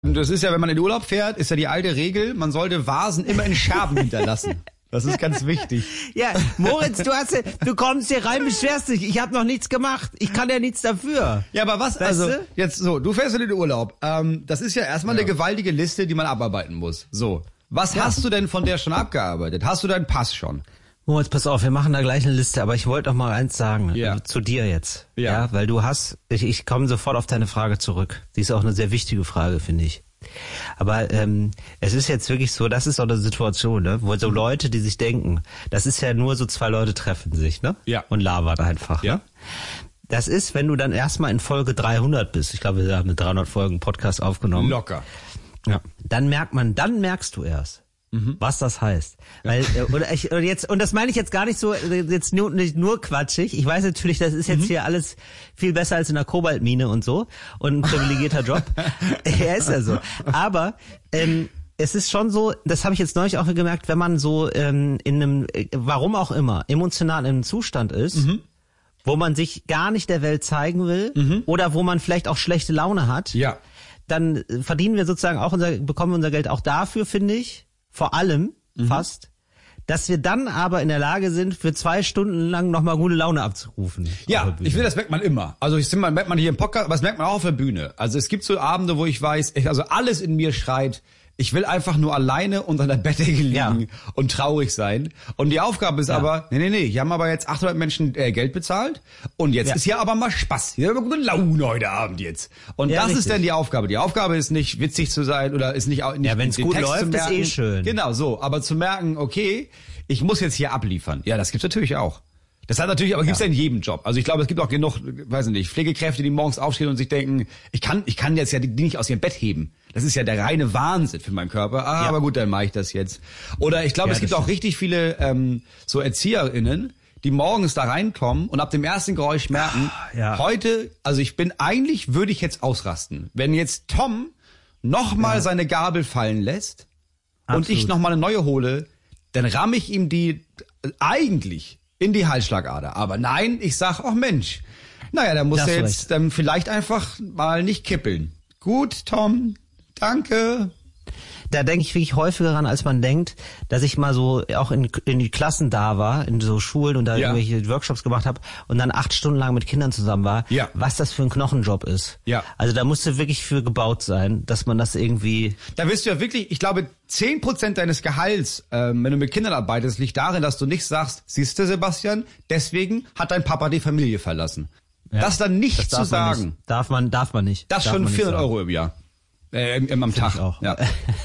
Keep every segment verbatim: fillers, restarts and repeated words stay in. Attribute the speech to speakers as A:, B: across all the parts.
A: Das ist ja, wenn man in den Urlaub fährt, ist ja die alte Regel, man sollte Vasen immer in Scherben hinterlassen. Das ist ganz wichtig.
B: Ja, Moritz, du hast, du kommst hier rein, beschwerst dich. Ich habe noch nichts gemacht. Ich kann ja nichts dafür.
A: Ja, aber was,
B: Weißt
A: also,
B: du?
A: jetzt so, du fährst in den Urlaub. Ähm, das ist ja erstmal ja. eine gewaltige Liste, die man abarbeiten muss. So. Was ja. hast du denn von der schon abgearbeitet? Hast du deinen Pass schon?
B: Moritz, pass auf, wir machen da gleich eine Liste, aber ich wollte noch mal eins sagen,
A: ja.
B: äh, zu dir jetzt.
A: Ja.
B: ja. Weil du hast, ich, ich komme sofort auf deine Frage zurück. Die ist auch eine sehr wichtige Frage, finde ich. Aber ähm, es ist jetzt wirklich so, das ist auch eine Situation, ne, wo so Leute, die sich denken, das ist ja nur so zwei Leute treffen sich, ne?
A: Ja.
B: Und labern einfach.
A: Ja.
B: Ne? Das ist, wenn du dann erstmal in Folge dreihundert bist. Ich glaube, wir haben eine dreihundert Folgen Podcast aufgenommen.
A: Locker.
B: Ja. Dann merkt man, dann merkst du erst, mhm. was das heißt. Ja. Weil äh, oder ich oder jetzt und das meine ich jetzt gar nicht so jetzt nur nicht nur quatschig. Ich weiß natürlich, das ist jetzt mhm. hier alles viel besser als in der Kobaltmine und so und ein privilegierter Job. Ja, ist ja so. Aber ähm, es ist schon so, das habe ich jetzt neulich auch gemerkt, wenn man so ähm, in einem, äh, warum auch immer, emotional in einem Zustand ist, mhm. wo man sich gar nicht der Welt zeigen will mhm. oder wo man vielleicht auch schlechte Laune hat,
A: ja.
B: dann verdienen wir sozusagen auch unser, bekommen wir unser Geld auch dafür, finde ich, vor allem mhm. fast, dass wir dann aber in der Lage sind, für zwei Stunden lang nochmal gute Laune abzurufen.
A: Ja, ich will, das merkt man immer. Also ich finde, man merkt man hier im Podcast, aber das merkt man auch auf der Bühne. Also es gibt so Abende, wo ich weiß, ich, also alles in mir schreit, ich will einfach nur alleine unter der Bettdecke liegen ja. und traurig sein. Und die Aufgabe ist ja. aber, nee, nee, nee, hier haben aber jetzt achthundert Menschen äh, Geld bezahlt und jetzt ja. ist hier aber mal Spaß. Hier haben wir gute Laune heute Abend jetzt. Und ja, das richtig. ist dann die Aufgabe. Die Aufgabe ist nicht witzig zu sein oder ist nicht, nicht
B: ja, wenn es gut
A: Text
B: läuft, ist eh schön.
A: Genau, so. Aber zu merken, okay, ich muss jetzt hier abliefern. Ja, das gibt's natürlich auch. Das hat natürlich, aber gibt's ja in jedem Job. Also ich glaube, es gibt auch genug, weiß ich nicht, Pflegekräfte, die morgens aufstehen und sich denken, ich kann, ich kann jetzt ja die nicht aus ihrem Bett heben. Das ist ja der reine Wahnsinn für meinen Körper. Ah, ja. aber gut, dann mache ich das jetzt. Oder ich glaube, ja, es gibt auch richtig viele ähm, so ErzieherInnen, die morgens da reinkommen und ab dem ersten Geräusch merken, ja. heute, also ich bin eigentlich, würde ich jetzt ausrasten. Wenn jetzt Tom nochmal ja. seine Gabel fallen lässt Absolut. und ich nochmal eine neue hole, dann ramme ich ihm die eigentlich in die Halsschlagader. Aber nein, ich sag, ach Mensch, naja, da muss er jetzt dann vielleicht einfach mal nicht kippeln. Gut, Tom, danke.
B: Da denke ich wirklich häufiger ran, als man denkt, dass ich mal so auch in, in die Klassen da war, in so Schulen und da ja. irgendwelche Workshops gemacht habe und dann acht Stunden lang mit Kindern zusammen war,
A: ja.
B: was das für ein Knochenjob ist.
A: Ja.
B: Also da musste wirklich für gebaut sein, dass man das irgendwie...
A: Da wirst du ja wirklich, ich glaube, zehn Prozent deines Gehalts, ähm, wenn du mit Kindern arbeitest, liegt darin, dass du nicht sagst, siehst du, Sebastian, deswegen hat dein Papa die Familie verlassen. Ja. Das dann nicht das zu sagen.
B: Nicht. Darf man, darf man nicht.
A: Das
B: darf
A: schon vierhundert Euro im Jahr. Äh, im, am Tag.
B: Auch.
A: Ja.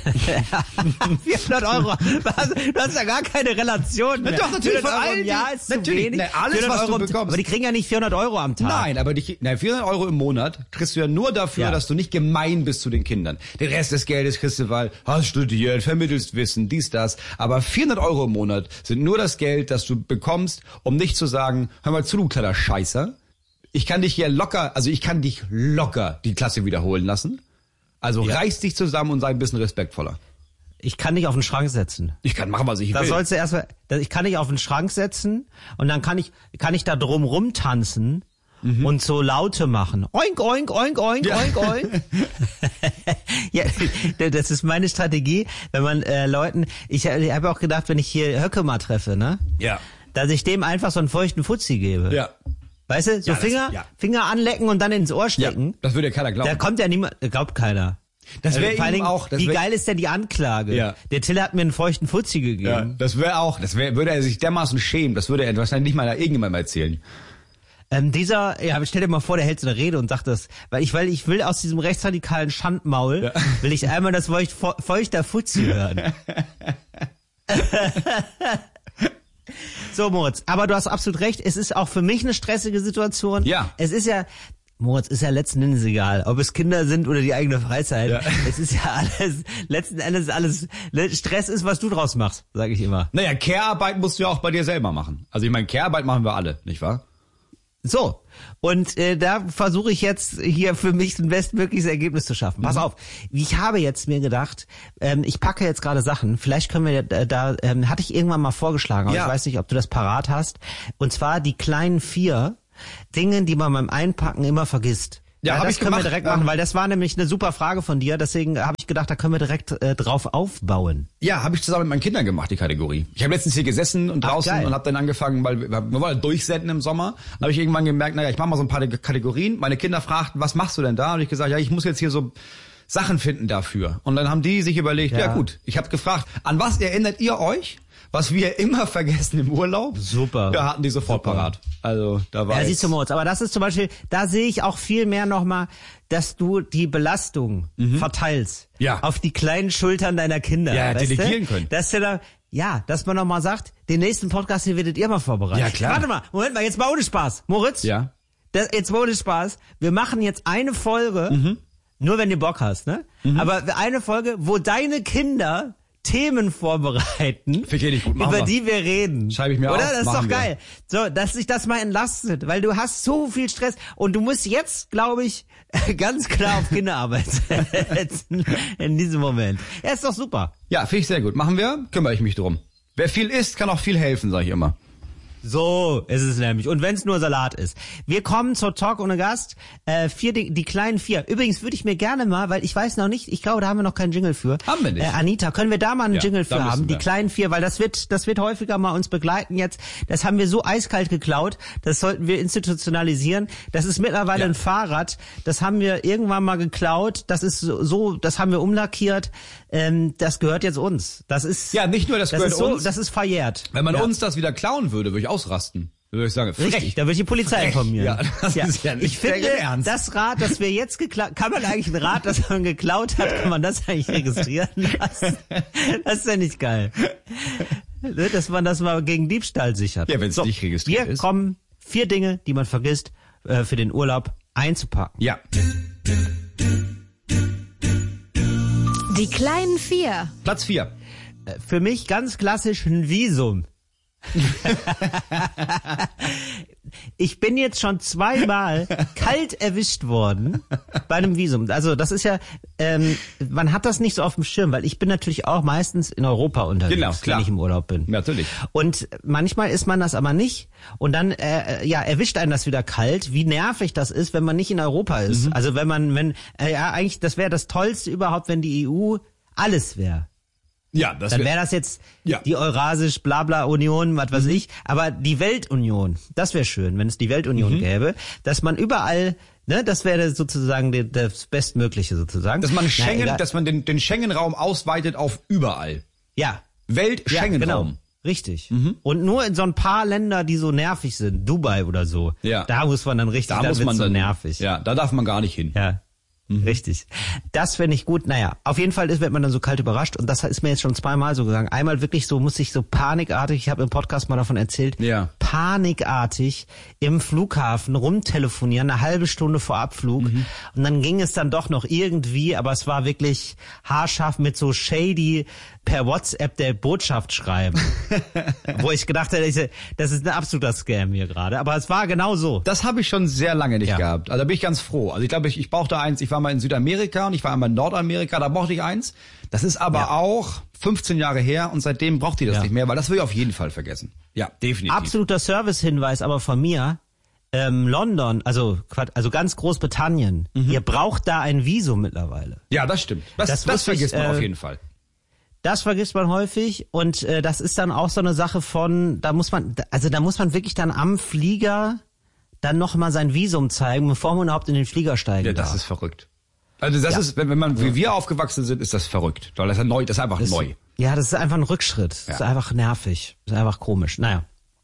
B: vierhundert Euro. Du hast ja gar keine Relation mehr.
A: Na doch, natürlich von
B: Euro
A: allen.
B: im Jahr ist
A: natürlich.
B: Zu wenig.
A: Na, alles, was
B: Euro
A: du bekommst.
B: Aber die kriegen ja nicht vierhundert Euro am Tag.
A: Nein, aber die, na, vierhundert Euro im Monat kriegst du ja nur dafür, ja. dass du nicht gemein bist zu den Kindern. Den Rest des Geldes kriegst du, weil hast studiert, vermittelst Wissen, dies, das. Aber vierhundert Euro im Monat sind nur das Geld, das du bekommst, um nicht zu sagen, hör mal zu, du kleiner Scheißer. Ich kann dich hier locker, also ich kann dich locker die Klasse wiederholen lassen. Also ja. reiß dich zusammen und sei ein bisschen respektvoller.
B: Ich kann dich auf den Schrank setzen.
A: Ich kann machen, was ich
B: da
A: will.
B: Sollst du erstmal, ich kann dich auf den Schrank setzen und dann kann ich, kann ich da drum rumtanzen mhm. und so Laute machen. Oink, oink, oink, oink, ja. oink, oink. Ja, das ist meine Strategie, wenn man äh, Leuten, ich, ich habe auch gedacht, wenn ich hier Höcke mal treffe, ne?
A: Ja.
B: Dass ich dem einfach so einen feuchten Fuzzi gebe.
A: Ja.
B: Weißt du, so ja, Finger, das, ja. Finger anlecken und dann ins Ohr stecken.
A: Ja, das würde ja keiner glauben.
B: Da kommt ja niemand, glaubt keiner.
A: Das wäre also, ihm auch. Das
B: wie
A: wär,
B: geil ist denn die Anklage?
A: Ja.
B: Der Till hat mir einen feuchten Fuzzi gegeben.
A: Ja, das wäre auch, das wär, würde er sich dermaßen schämen, das würde er wahrscheinlich nicht mal irgendjemandem erzählen.
B: Ähm, dieser, ja, stell dir mal vor, der hält so eine Rede und sagt das, weil ich, weil ich will aus diesem rechtsradikalen Schandmaul, ja. will ich einmal das feucht, feuchter Fuzzi hören. So, Moritz, aber du hast absolut recht, es ist auch für mich eine stressige Situation.
A: Ja.
B: Es ist ja, Moritz, ist ja letzten Endes egal, ob es Kinder sind oder die eigene Freizeit. Ja. Es ist ja alles, letzten Endes alles, Stress ist, was du draus machst, sage ich immer.
A: Naja, Care-Arbeit musst du ja auch bei dir selber machen. Also ich meine, Care-Arbeit machen wir alle, nicht wahr?
B: So, und äh, da versuche ich jetzt hier für mich ein bestmögliches Ergebnis zu schaffen. Pass mhm. auf, ich habe jetzt mir gedacht, ähm, ich packe jetzt gerade Sachen, vielleicht können wir da, da ähm, hatte ich irgendwann mal vorgeschlagen, aber ja. ich weiß nicht, ob du das parat hast, und zwar die kleinen vier Dinge, die man beim Einpacken immer vergisst.
A: Ja,
B: Ja,
A: hab
B: das
A: ich
B: können
A: gemacht.
B: wir direkt
A: Ähm,
B: machen, weil das war nämlich eine super Frage von dir. Deswegen habe ich gedacht, da können wir direkt äh, drauf aufbauen.
A: Ja, habe ich zusammen mit meinen Kindern gemacht, die Kategorie. Ich habe letztens hier gesessen und
B: Ach,
A: draußen
B: geil.
A: und habe dann angefangen, weil wir, wir wollen durchsenden im Sommer. Dann habe ich irgendwann gemerkt, naja, ich mache mal so ein paar Kategorien. Meine Kinder fragten, was machst du denn da? Und ich gesagt, ja, ich muss jetzt hier so Sachen finden dafür. Und dann haben die sich überlegt, ja,
B: Ja.
A: gut, ich habe gefragt, an was erinnert ihr euch, was wir immer vergessen im Urlaub?
B: Super.
A: Ja, hatten die sofort
B: Super.
A: parat. Also da war
B: Ja,
A: jetzt-
B: siehst du, Moritz, aber das ist zum Beispiel, da sehe ich auch viel mehr nochmal, dass du die Belastung verteilst.
A: Ja.
B: Auf die kleinen Schultern deiner Kinder.
A: Ja,
B: weißt
A: delegieren
B: du?
A: können.
B: Dass du da, ja, dass man nochmal sagt, den nächsten Podcast hier werdet ihr mal vorbereiten.
A: Ja, klar.
B: Warte mal, Moment mal, jetzt mal ohne Spaß. Moritz?
A: Ja.
B: Das, jetzt mal ohne Spaß. Wir machen jetzt eine Folge,
A: Mhm.
B: nur wenn du Bock hast, ne? Aber eine Folge, wo deine Kinder Themen vorbereiten,
A: Find ich richtig gut. Machen
B: über
A: wir.
B: die wir reden.
A: Schreibe ich mir
B: Oder?
A: auf.
B: Das ist
A: Machen
B: doch
A: wir.
B: geil. So, dass sich das mal entlastet, weil du hast so viel Stress und du musst jetzt, glaube ich, ganz klar auf Kinderarbeit setzen in diesem Moment. Ja, ist doch super.
A: Ja, finde ich sehr gut. Machen wir, kümmere ich mich drum. Wer viel isst, kann auch viel helfen, sage ich immer.
B: So ist es nämlich. Und wenn es nur Salat ist. Wir kommen zur Talk ohne Gast. Äh, vier, die, die kleinen vier. Übrigens würde ich mir gerne mal, weil ich weiß noch nicht, ich glaube, da haben wir noch keinen Jingle für.
A: Haben wir nicht.
B: Äh, Anita, können wir da mal einen
A: Ja,
B: Jingle
A: da
B: für
A: müssen
B: haben? Die
A: wir.
B: kleinen vier, weil das wird, das wird häufiger mal uns begleiten jetzt. Das haben wir so eiskalt geklaut. Das sollten wir institutionalisieren. Das ist mittlerweile
A: Ja.
B: ein Fahrrad. Das haben wir irgendwann mal geklaut. Das ist so, so das haben wir umlackiert. Ähm, das gehört jetzt uns. Das ist,
A: Ja, nicht nur das,
B: das
A: gehört
B: ist so,
A: uns.
B: das ist verjährt.
A: Wenn man
B: ja.
A: uns das wieder klauen würde, würde ich ausrasten. Würde ich sagen, frech.
B: Richtig, da wird die Polizei
A: Frech.
B: informieren.
A: Ja, das ist ja nicht
B: ich finde,
A: sehr ernst.
B: das Rad, das wir jetzt geklaut, kann man eigentlich ein Rad, das man geklaut hat, kann man das eigentlich registrieren lassen? Das ist ja nicht geil. Ne, dass man das mal gegen Diebstahl sichert.
A: Ja, wenn es nicht registriert
B: wir
A: ist.
B: kommen vier Dinge, die man vergisst, äh, für den Urlaub einzupacken.
A: Ja.
C: Die kleinen vier.
A: Platz vier.
B: Äh, Für mich ganz klassisch ein Visum. Ich bin jetzt schon zweimal kalt erwischt worden bei einem Visum. Also das ist ja, ähm, man hat das nicht so auf dem Schirm, weil ich bin natürlich auch meistens in Europa unterwegs,
A: Genau, klar.
B: wenn ich im Urlaub bin.
A: Natürlich.
B: Und manchmal ist man das aber nicht. Und dann äh, ja erwischt einen das wieder kalt, wie nervig das ist, wenn man nicht in Europa ist.
A: Mhm.
B: Also wenn man, wenn, äh, ja eigentlich, das wäre das Tollste überhaupt, wenn die E U alles wäre.
A: Ja, das
B: Dann
A: wär-
B: wäre das jetzt
A: Ja.
B: die Eurasisch Blabla Union, was weiß ich, aber die Weltunion, das wäre schön, wenn es die Weltunion
A: Mhm.
B: gäbe, dass man überall, ne, das wäre sozusagen die, das Bestmögliche sozusagen.
A: dass man
B: Na,
A: Schengen,
B: egal.
A: dass man den, den Schengen-Raum ausweitet auf überall.
B: ja,
A: Welt-Schengen-Raum.
B: genau. Richtig. Und nur in so ein paar Länder, die so nervig sind, Dubai oder so,
A: Ja.
B: da muss man dann richtig,
A: Da
B: dann
A: muss
B: wird's
A: man
B: so
A: dann,
B: nervig.
A: Ja, da darf man gar nicht hin.
B: Ja. Richtig. Das fände ich gut. Naja, auf jeden Fall ist, wird man dann so kalt überrascht. Und das ist mir jetzt schon zweimal so gegangen. Einmal wirklich so, muss ich so panikartig, ich habe im Podcast mal davon erzählt,
A: Ja.
B: panikartig im Flughafen rumtelefonieren, eine halbe Stunde vor Abflug.
A: Mhm.
B: Und dann ging es dann doch noch irgendwie, aber es war wirklich haarscharf mit so shady per WhatsApp der Botschaft schreiben. Wo ich gedacht hätte, ich- das ist ein absoluter Scam hier gerade. Aber es war genau so.
A: Das habe ich schon sehr lange nicht
B: Ja.
A: gehabt. Also da bin ich ganz froh. Also ich glaube, ich, ich brauchte eins. Ich war mal in Südamerika und ich war einmal in Nordamerika. Da brauchte ich eins. Das ist aber
B: Ja.
A: auch fünfzehn Jahre her und seitdem braucht ihr das
B: Ja.
A: nicht mehr, weil das will ich auf jeden Fall vergessen. Ja, definitiv.
B: Absoluter Servicehinweis aber von mir. Ähm, London, also Quat- also ganz Großbritannien,
A: Mhm.
B: ihr braucht da ein Visum mittlerweile.
A: Ja, das stimmt. Das,
B: Das
A: das,
B: wusste ich,
A: vergisst man
B: äh,
A: auf jeden Fall.
B: Das vergisst man häufig und äh, das ist dann auch so eine Sache von, da muss man, also da muss man wirklich dann am Flieger dann noch mal sein Visum zeigen, bevor man überhaupt in den Flieger steigen
A: Ja, das
B: darf.
A: ist verrückt. Also das
B: Ja.
A: ist, wenn, wenn man wie wir aufgewachsen sind, ist das verrückt. Weil das ist neu, das ist einfach
B: Das-
A: neu.
B: Ja, das ist einfach ein Rückschritt. Das ist
A: Ja.
B: einfach nervig. Das ist einfach komisch. Naja.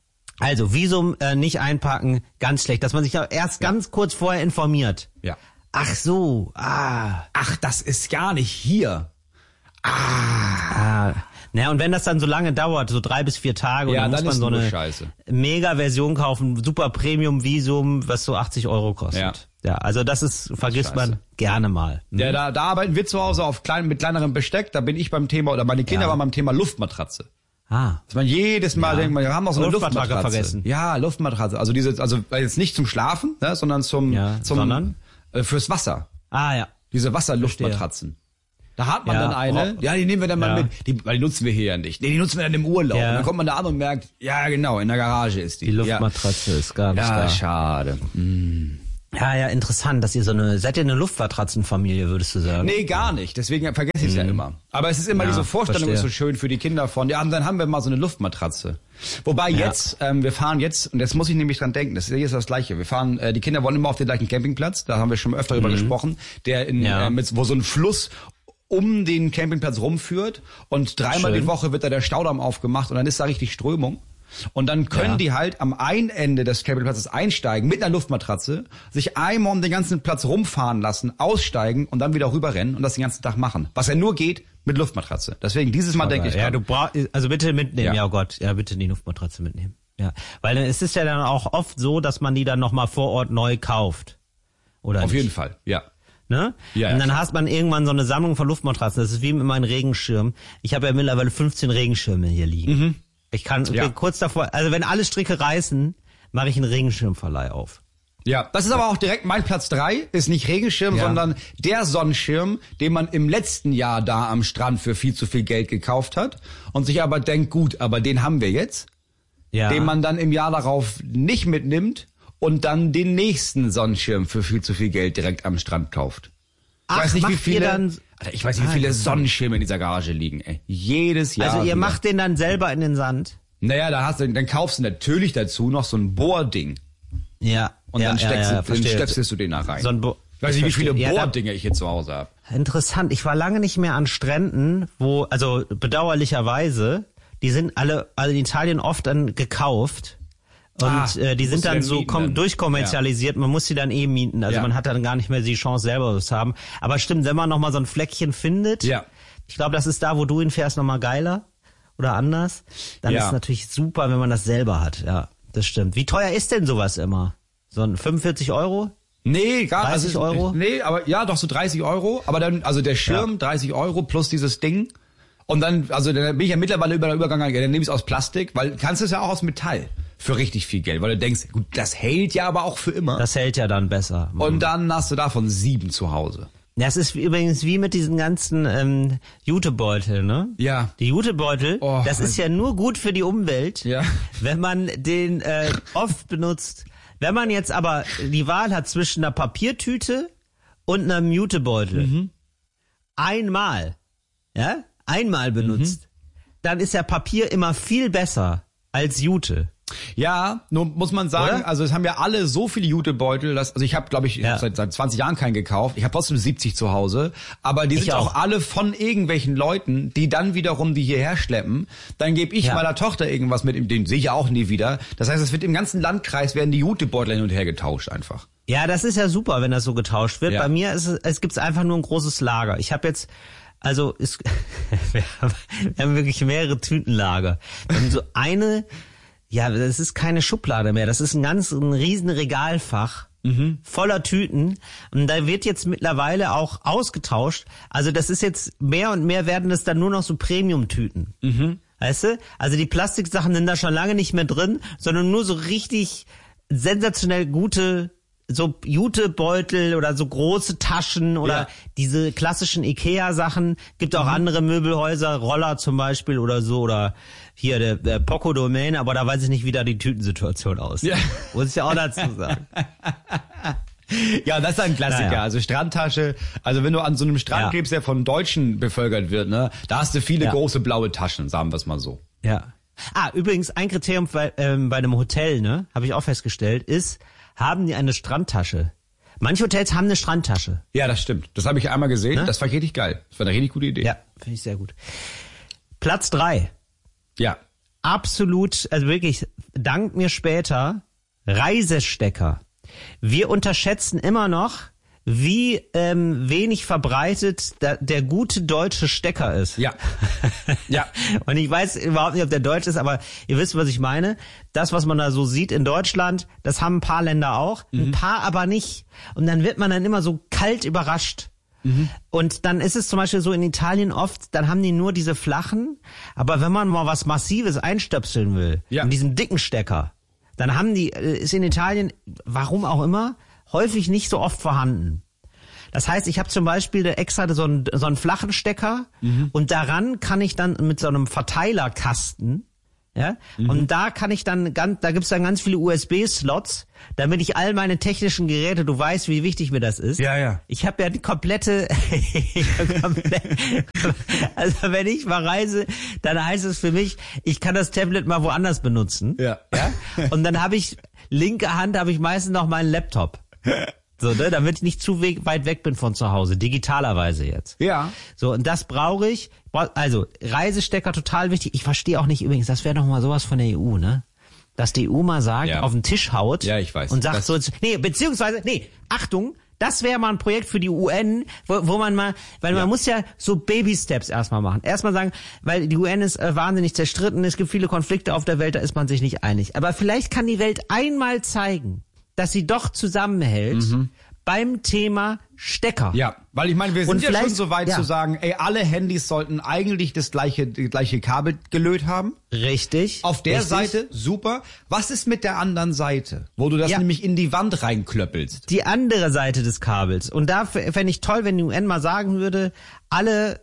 B: Also Visum äh, nicht einpacken, ganz schlecht. Dass man sich ja erst ganz kurz vorher informiert.
A: Ja.
B: Ach so, ah,
A: Ach, das ist gar nicht hier.
B: ah. Naja, und wenn das dann so lange dauert, so drei bis vier Tage, und
A: Ja,
B: dann muss
A: dann
B: man
A: ist
B: so
A: nur
B: eine
A: Scheiße.
B: Mega-Version kaufen, super Premium-Visum, was so achtzig Euro kostet.
A: Ja.
B: Ja, also das ist, vergisst
A: Scheiße.
B: man gerne mal.
A: Ja, da, da arbeiten wir zu Hause auf klein, mit kleinerem Besteck. Da bin ich beim Thema, oder meine Kinder
B: Ja.
A: waren beim Thema Luftmatratze.
B: Ah.
A: Dass man jedes Mal
B: Ja.
A: denkt, wir haben noch so eine
B: Luftmatratze
A: Luftmatratze.
B: vergessen.
A: Ja, Luftmatratze. Also diese, also jetzt nicht zum Schlafen, ne, sondern zum,
B: Ja,
A: zum
B: sondern?
A: Äh, fürs Wasser.
B: Ah, ja.
A: Diese Wasserluftmatratzen. Da hat man
B: Ja.
A: dann eine.
B: Oh.
A: Ja, die nehmen wir dann mal
B: Ja.
A: mit. Die, weil die nutzen wir hier ja nicht. Nee, die nutzen wir dann im Urlaub.
B: Ja.
A: Und dann kommt man da an und merkt, ja genau, in der Garage ist die.
B: Die Luftmatratze ist gar
A: Ja,
B: nicht
A: ja
B: da.
A: schade. Mm.
B: Ja, ja, interessant, dass ihr so eine, seid ihr eine Luftmatratzenfamilie, würdest du sagen?
A: Nee, gar nicht. Deswegen vergesse ich es mhm. ja immer. Aber es ist immer
B: ja,
A: diese Vorstellung,
B: verstehe.
A: ist so schön für die Kinder von, ja, und dann haben wir mal so eine Luftmatratze. Wobei ja. jetzt, ähm, wir fahren jetzt, und jetzt muss ich nämlich dran denken, das ist jetzt das Gleiche. Wir fahren, äh, die Kinder wollen immer auf den gleichen Campingplatz, da haben wir schon öfter mhm. drüber gesprochen, der in,
B: ja.
A: äh, mit, wo so ein Fluss um den Campingplatz rumführt und dreimal
B: Schön.
A: die Woche wird da der Staudamm aufgemacht und dann ist da richtig Strömung. Und dann können ja. die halt am einen Ende des Campingplatzes einsteigen mit einer Luftmatratze, sich einmal um den ganzen Platz rumfahren lassen, aussteigen und dann wieder rüberrennen und das den ganzen Tag machen. Was ja nur geht mit Luftmatratze. Deswegen dieses Mal denke ich
B: ja,
A: dran.
B: du brauchst, also bitte mitnehmen, ja.
A: Ja.
B: ja Gott, ja bitte die Luftmatratze mitnehmen. Ja, weil es ist ja dann auch oft so, dass man die dann nochmal vor Ort neu kauft. Oder
A: Auf
B: nicht?
A: jeden Fall, ja.
B: Ne?
A: Ja, ja,
B: und dann
A: klar.
B: hast man irgendwann so eine Sammlung von Luftmatratzen. Das ist wie mit meinem Regenschirm. Ich habe ja mittlerweile fünfzehn Regenschirme hier liegen. Mhm. Ich kann
A: Ja.
B: kurz davor, also wenn alle Stricke reißen, mache ich einen Regenschirmverleih auf.
A: Ja, das ist aber auch direkt mein Platz drei, ist nicht Regenschirm,
B: Ja.
A: sondern der Sonnenschirm, den man im letzten Jahr da am Strand für viel zu viel Geld gekauft hat und sich aber denkt, gut, aber den haben wir jetzt,
B: Ja.
A: den man dann im Jahr darauf nicht mitnimmt und dann den nächsten Sonnenschirm für viel zu viel Geld direkt am Strand kauft. Ich
B: Ach,
A: weiß nicht, wie
B: macht ihr
A: viele,
B: dann-
A: Alter, ich weiß nicht, wie
B: Ah,
A: viele
B: interessant.
A: Sonnenschirme in dieser Garage liegen, ey. Jedes Jahr.
B: Also ihr
A: wieder.
B: macht den dann selber in den Sand?
A: Naja, da hast du, dann kaufst du natürlich dazu noch so ein Bohrding.
B: Ja.
A: Und
B: ja,
A: dann
B: ja,
A: steckst
B: ja,
A: du, dann
B: verstehe.
A: stöpselst du den da rein.
B: So ein Bo-
A: ich weiß nicht, wie
B: ich
A: viele
B: verstehe. Ja, da-
A: Bohrdinger ich hier zu Hause habe.
B: Interessant. Ich war lange nicht mehr an Stränden, wo, also bedauerlicherweise, die sind alle, also in Italien oft dann gekauft. Und
A: Ah,
B: äh, die
A: musst
B: sind
A: du
B: dann
A: dann
B: so
A: mieten
B: kom-
A: dann.
B: durchkommerzialisiert, man muss sie dann eh mieten. Also
A: Ja.
B: man hat dann gar nicht mehr die Chance, selber was zu haben. Aber stimmt, wenn man nochmal so ein Fleckchen findet,
A: Ja.
B: ich glaube, das ist da, wo du hinfährst, nochmal geiler oder anders, dann
A: Ja.
B: ist es natürlich super, wenn man das selber hat. Ja, das stimmt. Wie teuer ist denn sowas immer? So ein fünfundvierzig Euro?
A: Nee, gar
B: dreißig
A: also,
B: Euro?
A: Nee, aber ja, doch so dreißig Euro. Aber dann, also der Schirm,
B: Ja.
A: dreißig Euro plus dieses Ding. Und dann, also dann bin ich ja mittlerweile über übergegangen, ja, dann nehme ich es aus Plastik, weil kannst du es ja auch aus Metall für richtig viel Geld, weil du denkst, gut, das hält ja aber auch für immer.
B: Das hält ja dann besser.
A: Und dann hast du davon sieben zu Hause.
B: Das ist übrigens wie mit diesen ganzen ähm, Jutebeutel, ne?
A: Ja.
B: Die Jutebeutel,
A: Oh.
B: das ist ja nur gut für die Umwelt,
A: Ja.
B: wenn man den äh, oft benutzt. Wenn man jetzt aber die Wahl hat zwischen einer Papiertüte und einem Jutebeutel,
A: Mhm.
B: einmal, ja, einmal benutzt, dann ist ja Papier immer viel besser als Jute.
A: Ja, nur muss man sagen,
B: Oder?
A: also es haben ja alle so viele Jutebeutel, dass, also ich habe, glaube ich, ich
B: Ja.
A: hab seit, seit zwanzig Jahren keinen gekauft. Ich habe trotzdem siebzig zu Hause, aber die
B: Ich
A: sind auch.
B: auch.
A: alle von irgendwelchen Leuten, die dann wiederum die hierher schleppen. Dann gebe ich
B: Ja.
A: meiner Tochter irgendwas mit, den sehe ich ja auch nie wieder. Das heißt, es wird im ganzen Landkreis werden die Jutebeutel hin und her getauscht einfach.
B: Ja, das ist ja super, wenn das so getauscht wird.
A: Ja.
B: Bei mir ist es, es gibt's einfach nur ein großes Lager. Ich habe jetzt, also es, wir, haben, wir haben wirklich mehrere Tütenlager. Wir haben so eine, ja, das ist keine Schublade mehr. Das ist ein ganz ein riesen Regalfach
A: Mhm.
B: voller Tüten. Und da wird jetzt mittlerweile auch ausgetauscht. Also das ist jetzt mehr und mehr werden das dann nur noch so Premium-Tüten.
A: Mhm.
B: Weißt du? Also die Plastiksachen sind da schon lange nicht mehr drin, sondern nur so richtig sensationell gute so Jutebeutel oder so große Taschen oder
A: Ja.
B: diese klassischen Ikea-Sachen. Gibt auch
A: Mhm.
B: andere Möbelhäuser, Roller zum Beispiel oder so oder hier der, der Poco Domain, aber da weiß ich nicht, wie da die Tütensituation aussieht.
A: Ja.
B: Muss ich ja auch dazu sagen.
A: Ja, das ist ein Klassiker.
B: Naja.
A: Also Strandtasche. Also wenn du an so einem Strand
B: Ja.
A: lebst, der von Deutschen bevölkert wird, ne, da hast du viele
B: Ja.
A: große blaue Taschen, sagen wir es mal so.
B: Ja. Ah, übrigens ein Kriterium bei, ähm, bei einem Hotel, ne, habe ich auch festgestellt, ist, haben die eine Strandtasche? Manche Hotels haben eine Strandtasche.
A: Ja, das stimmt. Das habe ich einmal gesehen.
B: Ne?
A: Das war richtig geil. Das war eine richtig gute Idee.
B: Ja, finde ich sehr gut. Platz drei.
A: Ja.
B: Absolut, also wirklich, dank mir später, Reisestecker. Wir unterschätzen immer noch, wie ähm, wenig verbreitet da, der gute deutsche Stecker ist.
A: Ja. Ja.
B: Und ich weiß überhaupt nicht, ob der deutsch ist, aber ihr wisst, was ich meine. Das, was man da so sieht in Deutschland, das haben ein paar Länder auch, ein paar aber nicht. Und dann wird man dann immer so kalt überrascht. Und dann ist es zum Beispiel so in Italien oft, dann haben die nur diese flachen, aber wenn man mal was Massives einstöpseln will,
A: Ja.
B: mit diesem dicken Stecker, dann haben die, äh, ist in Italien, warum auch immer, häufig nicht so oft vorhanden. Das heißt, ich habe zum Beispiel extra so einen, so einen flachen Stecker und daran kann ich dann mit so einem Verteilerkasten Ja, mhm. und da kann ich dann ganz, da gibt's dann ganz viele U S B-Slots, damit ich all meine technischen Geräte, du weißt, wie wichtig mir das ist.
A: Ja, ja.
B: Ich habe ja die komplette, also wenn ich mal reise, dann heißt es für mich, ich kann das Tablet mal woanders benutzen.
A: Ja.
B: Ja? Und dann habe ich, linke Hand habe ich meistens noch meinen Laptop. So, ne, damit ich nicht zu weit weg bin von zu Hause, digitalerweise jetzt.
A: Ja.
B: So, und das brauche ich. Also, Reisestecker total wichtig. Ich verstehe auch nicht übrigens, das wäre doch mal sowas von der E U, ne? Dass die E U mal sagt,
A: ja.
B: auf den Tisch haut.
A: Ja, ich weiß.
B: Und sagt
A: das
B: so, nee, beziehungsweise, nee, Achtung, das wäre mal ein Projekt für die U N, wo, wo man mal, weil ja. man muss ja so Baby-Steps erstmal machen. Erstmal sagen, weil die U N ist äh, wahnsinnig zerstritten, es gibt viele Konflikte auf der Welt, da ist man sich nicht einig. Aber vielleicht kann die Welt einmal zeigen, dass sie doch zusammenhält mhm. beim Thema Stecker.
A: Ja, weil ich meine, wir sind
B: Und
A: ja schon so weit
B: ja.
A: zu sagen, ey, alle Handys sollten eigentlich das gleiche, die gleiche Kabel gelöt haben.
B: Richtig.
A: Auf der
B: richtig.
A: Seite, super. Was ist mit der anderen Seite, wo du das
B: ja.
A: nämlich in die Wand reinklöppelst?
B: Die andere Seite des Kabels. Und da fände ich toll, wenn die U N mal sagen würde, alle,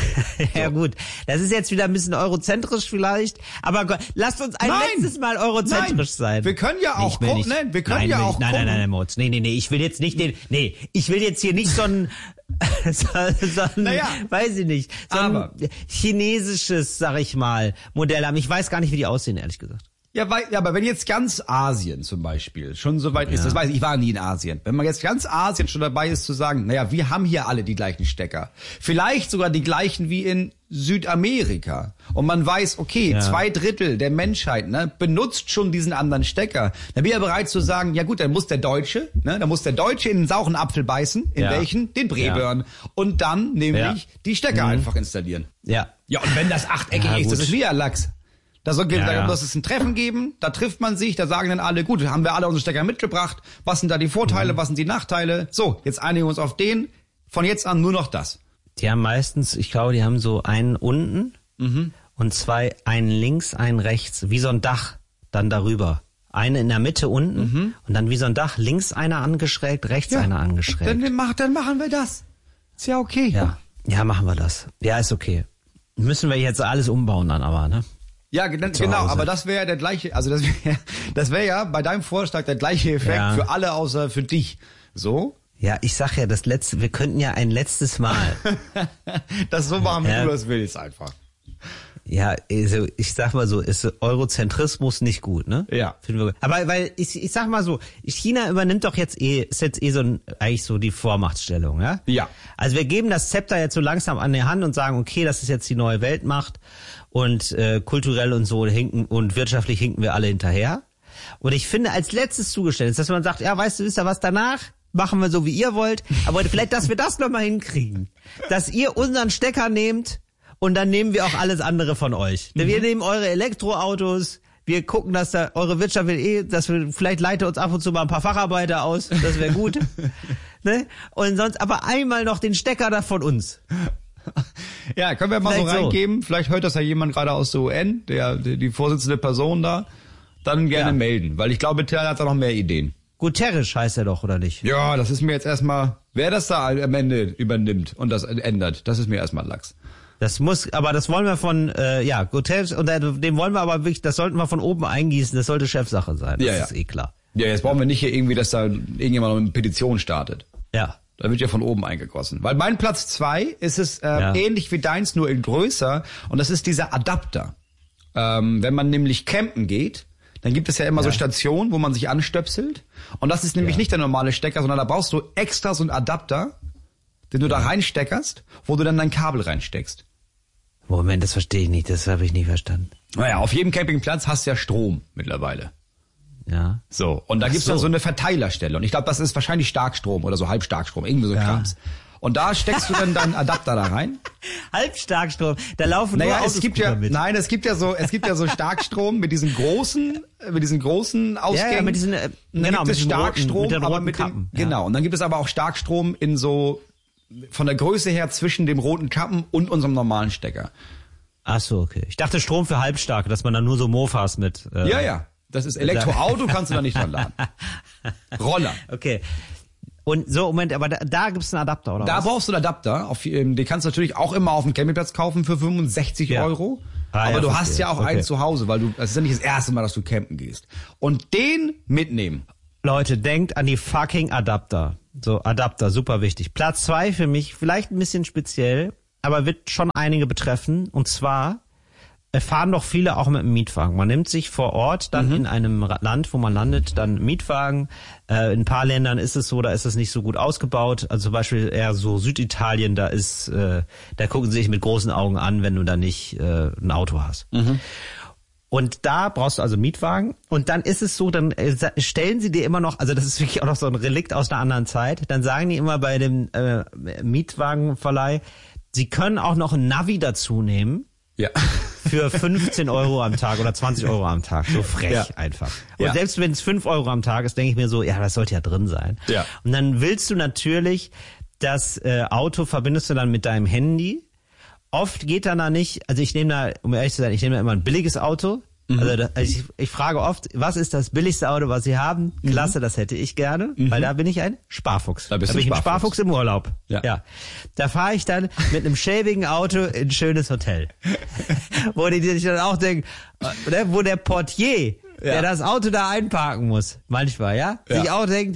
B: ja
A: so.
B: gut, das ist jetzt wieder ein bisschen eurozentrisch vielleicht, aber Gott, lasst uns ein
A: nein,
B: letztes Mal eurozentrisch
A: nein.
B: sein.
A: Wir können ja auch
B: nee,
A: gucken,
B: nicht,
A: nein, wir können
B: nein,
A: ja
B: will
A: auch
B: ich, nein,
A: gucken.
B: nein, nein, nein, Moritz, nee, nee, nee, ich will jetzt nicht den, nee, ich will jetzt hier nicht so ein, so, so ein,
A: naja,
B: weiß ich nicht, so
A: aber,
B: ein chinesisches, sag ich mal, Modell haben. Ich weiß gar nicht, wie die aussehen, ehrlich gesagt.
A: Ja, weil, ja, aber wenn jetzt ganz Asien zum Beispiel schon so weit ist,
B: Ja.
A: das weiß ich, ich war nie in Asien. Wenn man jetzt ganz Asien schon dabei ist zu sagen, naja, wir haben hier alle die gleichen Stecker. Vielleicht sogar die gleichen wie in Südamerika. Und man weiß, okay,
B: Ja.
A: zwei Drittel der Menschheit, ne, benutzt schon diesen anderen Stecker. Dann bin ich ja bereit zu sagen, ja gut, dann muss der Deutsche, ne, dann muss der Deutsche in den sauren Apfel beißen. In
B: Ja.
A: welchen? Den Breburn.
B: Ja.
A: Und dann nämlich
B: Ja.
A: die Stecker
B: Mhm.
A: einfach installieren.
B: Ja.
A: Ja, und wenn das achteckig
B: Ja,
A: ist, das
B: gut.
A: ist wie ein Lachs. Da soll,
B: Ja,
A: da
B: ja.
A: muss es ein Treffen geben, da trifft man sich, da sagen dann alle, gut, haben wir alle unsere Stecker mitgebracht, was sind da die Vorteile,
B: Mhm.
A: was sind die Nachteile? So, jetzt einigen wir uns auf den, von jetzt an nur noch das.
B: Die haben meistens, ich glaube, die haben so einen unten
A: Mhm.
B: und zwei, einen links, einen rechts, wie so ein Dach dann darüber. Eine in der Mitte unten
A: Mhm.
B: und dann wie so ein Dach, links einer angeschrägt, rechts
A: Ja,
B: einer angeschrägt.
A: Dann, mach, dann machen wir das. Ist ja okay.
B: Ja, ja, machen wir das. Ja, ist okay. Müssen wir jetzt alles umbauen dann aber, ne?
A: Ja, gen-
B: Zu
A: genau,
B: Hause.
A: aber das wäre ja der gleiche, also das wäre das wäre ja bei deinem Vorschlag der gleiche Effekt
B: Ja.
A: für alle außer für dich. So?
B: Ja, ich sag ja, das letzte, wir könnten ja ein letztes Mal.
A: Das so machen, wie
B: Ja.
A: du das willst einfach.
B: Ja, also ich sag mal so, ist Eurozentrismus nicht gut, ne?
A: Ja.
B: Finden wir gut. Aber weil ich, ich sag mal so, China übernimmt doch jetzt eh, ist jetzt eh so ein, eigentlich so die Vormachtstellung, ja?
A: Ja.
B: Also wir geben das Zepter jetzt so langsam an die Hand und sagen, okay, das ist jetzt die neue Weltmacht und äh, kulturell und so hinken und wirtschaftlich hinken wir alle hinterher. Und ich finde als letztes zugestellt ist, dass man sagt, ja, weißt du, wisst ihr was, danach machen wir so, wie ihr wollt, aber vielleicht, dass wir das nochmal hinkriegen. Dass ihr unseren Stecker nehmt und dann nehmen wir auch alles andere von euch. Mhm. Wir nehmen eure Elektroautos, wir gucken, dass da eure Wirtschaft will eh, dass wir, vielleicht leitet uns ab und zu mal ein paar Facharbeiter aus, das wäre gut. Ne? Und sonst aber einmal noch den Stecker da von uns.
A: Ja, können wir mal
B: Vielleicht
A: so
B: so.
A: reingeben. Vielleicht hört das ja jemand gerade aus der U N, der, die, die vorsitzende Person da. Dann gerne
B: Ja.
A: melden, weil ich glaube, Terra hat da noch mehr Ideen.
B: Guterres heißt er doch, oder nicht?
A: Ja, das ist mir jetzt erstmal, wer das da am Ende übernimmt und das ändert, das ist mir erstmal Lachs.
B: Das muss, aber das wollen wir von, äh, ja, Guterres, und äh, dem wollen wir aber wirklich, das sollten wir von oben eingießen, das sollte Chefsache sein, das
A: Ja, ja.
B: ist eh klar.
A: Ja, jetzt brauchen wir nicht hier irgendwie, dass da irgendjemand noch eine Petition startet.
B: Ja.
A: Da wird ja von oben eingegossen. Weil mein Platz zwei ist es äh,
B: Ja.
A: ähnlich wie deins, nur in größer. Und das ist dieser Adapter. Ähm, wenn man nämlich campen geht, dann gibt es ja immer
B: Ja.
A: so Stationen, wo man sich anstöpselt. Und das ist nämlich
B: Ja.
A: nicht der normale Stecker, sondern da brauchst du extra so einen Adapter, den du da reinsteckerst, wo du dann dein Kabel reinsteckst.
B: Moment, das verstehe ich nicht, das habe ich nie verstanden.
A: Naja, auf jedem Campingplatz hast du ja Strom mittlerweile.
B: Ja.
A: So, und da
B: Ach
A: gibt's
B: so.
A: dann so eine Verteilerstelle. Und ich glaube, das ist wahrscheinlich Starkstrom oder so Halbstarkstrom, irgendwie so ein
B: Ja.
A: Krams. Und da steckst du dann deinen Adapter da rein.
B: Halbstarkstrom, da laufen
A: Naja,
B: nur
A: es gibt ja,
B: mit.
A: nein, es gibt ja so, es gibt ja so Starkstrom mit diesen großen, mit diesen großen Ausgängen.
B: Ja, ja, mit diesen, äh,
A: Und dann
B: genau,
A: gibt
B: mit
A: es
B: diesen roten-
A: Starkstrom,
B: mit den
A: aber
B: roten
A: mit
B: Kappen,
A: dem,
B: ja.
A: genau. Und dann gibt es aber auch Starkstrom in so, von der Größe her zwischen dem roten Kappen und unserem normalen Stecker.
B: Ach so, okay. Ich dachte Strom für Halbstarke, dass man dann nur so Mofas mit. Äh,
A: Ja, ja. Das ist Elektroauto, kannst du da nicht dran laden. Roller.
B: Okay. Und so, Moment, aber da, da gibt's einen Adapter, oder
A: Da
B: was?
A: brauchst du einen Adapter. Auf, ähm, den kannst du natürlich auch immer auf dem Campingplatz kaufen für fünfundsechzig
B: Ja.
A: Euro.
B: Ah,
A: aber
B: ja,
A: du
B: verstehe.
A: hast ja auch
B: Okay.
A: einen zu Hause, weil du, das ist ja nicht das erste Mal, dass du campen gehst. Und den mitnehmen.
B: Leute, denkt an die fucking Adapter. So, Adapter, super wichtig. Platz zwei für mich, vielleicht ein bisschen speziell, aber wird schon einige betreffen. Und zwar äh, fahren doch viele auch mit dem Mietwagen. Man nimmt sich vor Ort dann mhm. in einem Ra- Land, wo man landet, dann einen Mietwagen. Äh, in ein paar Ländern ist es so, da ist es nicht so gut ausgebaut. Also zum Beispiel eher so Süditalien, da ist, äh, da gucken sie sich mit großen Augen an, wenn du da nicht äh, ein Auto hast. Mhm. Und da brauchst du also einen Mietwagen. Und dann ist es so, dann äh, stellen sie dir immer noch, also das ist wirklich auch noch so ein Relikt aus einer anderen Zeit, dann sagen die immer bei dem äh, Mietwagenverleih, sie können auch noch ein Navi dazu nehmen.
A: Ja.
B: Für fünfzehn Euro am Tag oder zwanzig Euro am Tag. So frech
A: Ja.
B: einfach. Und
A: Ja.
B: selbst wenn es fünf Euro am Tag ist, denke ich mir so, ja, das sollte ja drin sein.
A: Ja.
B: Und dann willst du natürlich, das äh, Auto verbindest du dann mit deinem Handy. Oft geht dann da nicht, also ich nehme da, um ehrlich zu sein, ich nehme da immer ein billiges Auto. Mhm. Also, da, also ich, ich frage oft, was ist das billigste Auto, was Sie haben? Mhm. Klasse, das hätte ich gerne, mhm. weil da bin ich ein Sparfuchs.
A: Da bist
B: da
A: du
B: bin ich ein
A: Sparfuchs.
B: Sparfuchs im Urlaub.
A: Ja.
B: ja. Da fahre ich dann mit einem schäbigen Auto in ein schönes Hotel. Wo die sich dann auch denken, äh, wo der Portier,
A: Ja.
B: der das Auto da einparken muss, manchmal, ja,
A: Ja.
B: sich auch denkt,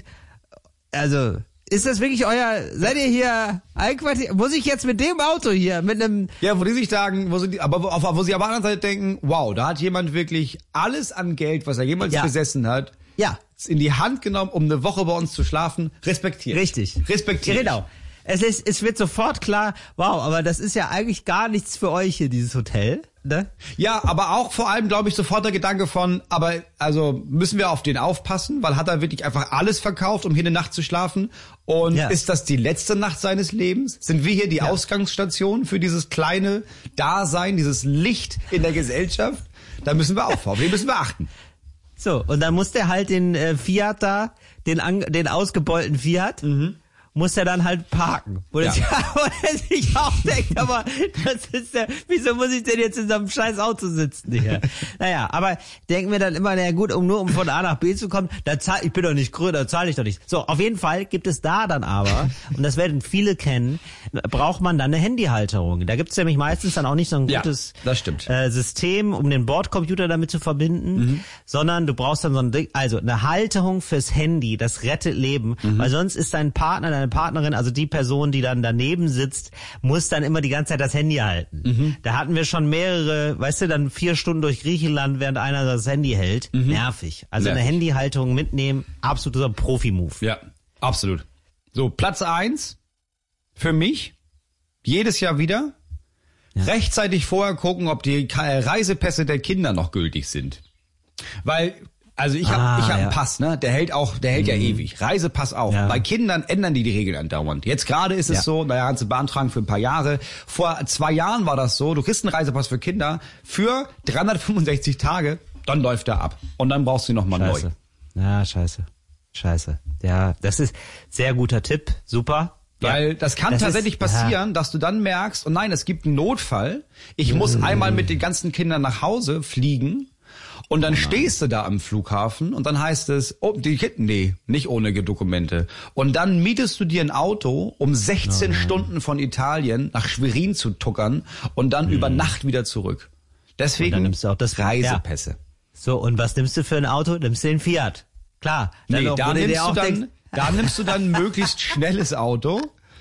B: also, ist das wirklich euer, seid ihr hier einquartiert? Muss ich jetzt mit dem Auto hier, mit einem,
A: Ja, wo die sich sagen, wo sie, die, aber wo, auf, wo sie aber auf der anderen Seite denken, wow, da hat jemand wirklich alles an Geld, was er jemals
B: Ja.
A: besessen hat,
B: ja,
A: in die Hand genommen, um eine Woche bei uns zu schlafen, respektiert.
B: richtig.
A: Respektiert.
B: Genau. Es ist, es wird sofort klar, wow, aber das ist ja eigentlich gar nichts für euch hier, dieses Hotel, ne?
A: Ja, aber auch vor allem, glaube ich, sofort der Gedanke von, aber also müssen wir auf den aufpassen, weil hat er wirklich einfach alles verkauft, um hier eine Nacht zu schlafen? Und
B: Ja.
A: ist das die letzte Nacht seines Lebens? Sind wir hier die
B: Ja.
A: Ausgangsstation für dieses kleine Dasein, dieses Licht in der Gesellschaft? Da müssen wir aufpassen, den müssen wir achten.
B: So, und dann muss der halt den äh, Fiat da, den, an, den ausgebeulten Fiat, muss er dann halt parken. Wo
A: Ja.
B: er sich- wo er sich auch denkt, aber das ist ja, wieso muss ich denn jetzt in so einem scheiß Auto sitzen hier? Naja, aber denken wir dann immer, naja gut, um nur um von A nach B zu kommen, da zahl, ich bin doch nicht grün, da zahle ich doch nicht. So, auf jeden Fall gibt es da dann aber, und das werden viele kennen, braucht man dann eine Handyhalterung. Da gibt es nämlich meistens dann auch nicht so ein
A: Ja,
B: gutes
A: das stimmt.
B: äh, System, um den Bordcomputer damit zu verbinden,
A: Mhm.
B: sondern du brauchst dann so ein Ding, also eine Halterung fürs Handy, das rettet Leben,
A: Mhm.
B: weil sonst ist dein Partner, deine Partnerin, also die Person, die dann daneben sitzt, muss dann immer die ganze Zeit das Handy halten.
A: Mhm.
B: Da hatten wir schon mehrere, weißt du, dann vier Stunden durch Griechenland, während einer das Handy hält. Nervig. Also eine
A: Mhm. Nervig.
B: Handyhalterung mitnehmen, absoluter Profi-Move.
A: Ja, absolut. So, Platz eins für mich, jedes Jahr wieder, rechtzeitig vorher gucken, ob die Ka- Reisepässe der Kinder noch gültig sind. Weil, also ich habe
B: Ah,
A: ich hab
B: ja.
A: einen Pass, ne? Der hält auch, der hält ja ewig. Reisepass auch.
B: Ja.
A: Bei Kindern ändern die die Regeln andauernd. Jetzt gerade ist es
B: Ja.
A: so, naja, kannst du beantragen für ein paar Jahre. Vor zwei Jahren war das so, du kriegst einen Reisepass für Kinder für dreihundertfünfundsechzig Tage, dann läuft er ab. Und dann brauchst du ihn nochmal neu.
B: Scheiße. Ja, scheiße. Scheiße. Ja, das ist sehr guter Tipp. Super.
A: Weil
B: Ja.
A: das kann
B: Das
A: tatsächlich
B: ist-
A: passieren, dass du dann merkst, oh nein, es gibt einen Notfall. Ich muss einmal mit den ganzen Kindern nach Hause fliegen. Und dann stehst du da am Flughafen und dann heißt es, oh, die Kinder, nee, nicht ohne Dokumente. Und dann mietest du dir ein Auto, um sechzehn Stunden von Italien nach Schwerin zu tuckern und dann über Nacht wieder zurück. Deswegen
B: dann nimmst du auch das-
A: Reisepässe.
B: So, und was nimmst du für ein Auto? Nimmst du den Fiat. Klar. Dann
A: Nee,
B: noch,
A: da
B: wo du dir
A: nimmst, du
B: auch
A: dann,
B: denkst,
A: da nimmst du dann ein möglichst schnelles Auto,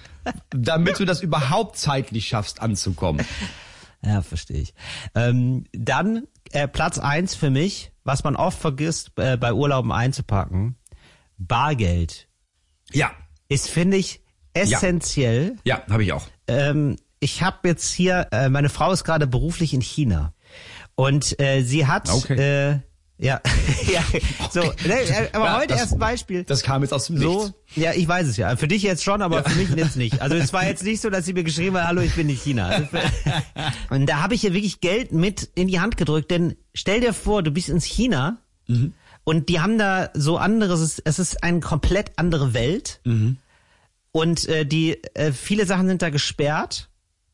A: damit du das überhaupt zeitlich schaffst anzukommen.
B: Ja, verstehe ich. Ähm, dann äh, Platz eins für mich, was man oft vergisst, äh, bei Urlauben einzupacken, Bargeld
A: Ja,
B: ist, finde ich, essentiell.
A: ja, habe ich auch.
B: Ähm, ich habe jetzt hier, äh, meine Frau ist gerade beruflich in China und äh, sie hat,
A: Okay.
B: äh, ja, ja, so, ne, äh, aber
A: Ja,
B: heute
A: das-
B: erst ein Beispiel.
A: Das kam jetzt aus dem
B: So,
A: Nichts.
B: ja, ich weiß es ja. Für dich jetzt schon, aber für mich jetzt nicht. Also es war jetzt nicht so, dass sie mir geschrieben hat, hallo, ich bin in China. Und da habe ich ihr wirklich Geld mit in die Hand gedrückt, denn stell dir vor, du bist in China
A: Mhm.
B: und die haben da so anderes, es ist eine komplett andere Welt
A: Mhm.
B: und äh, die äh, viele Sachen sind da gesperrt.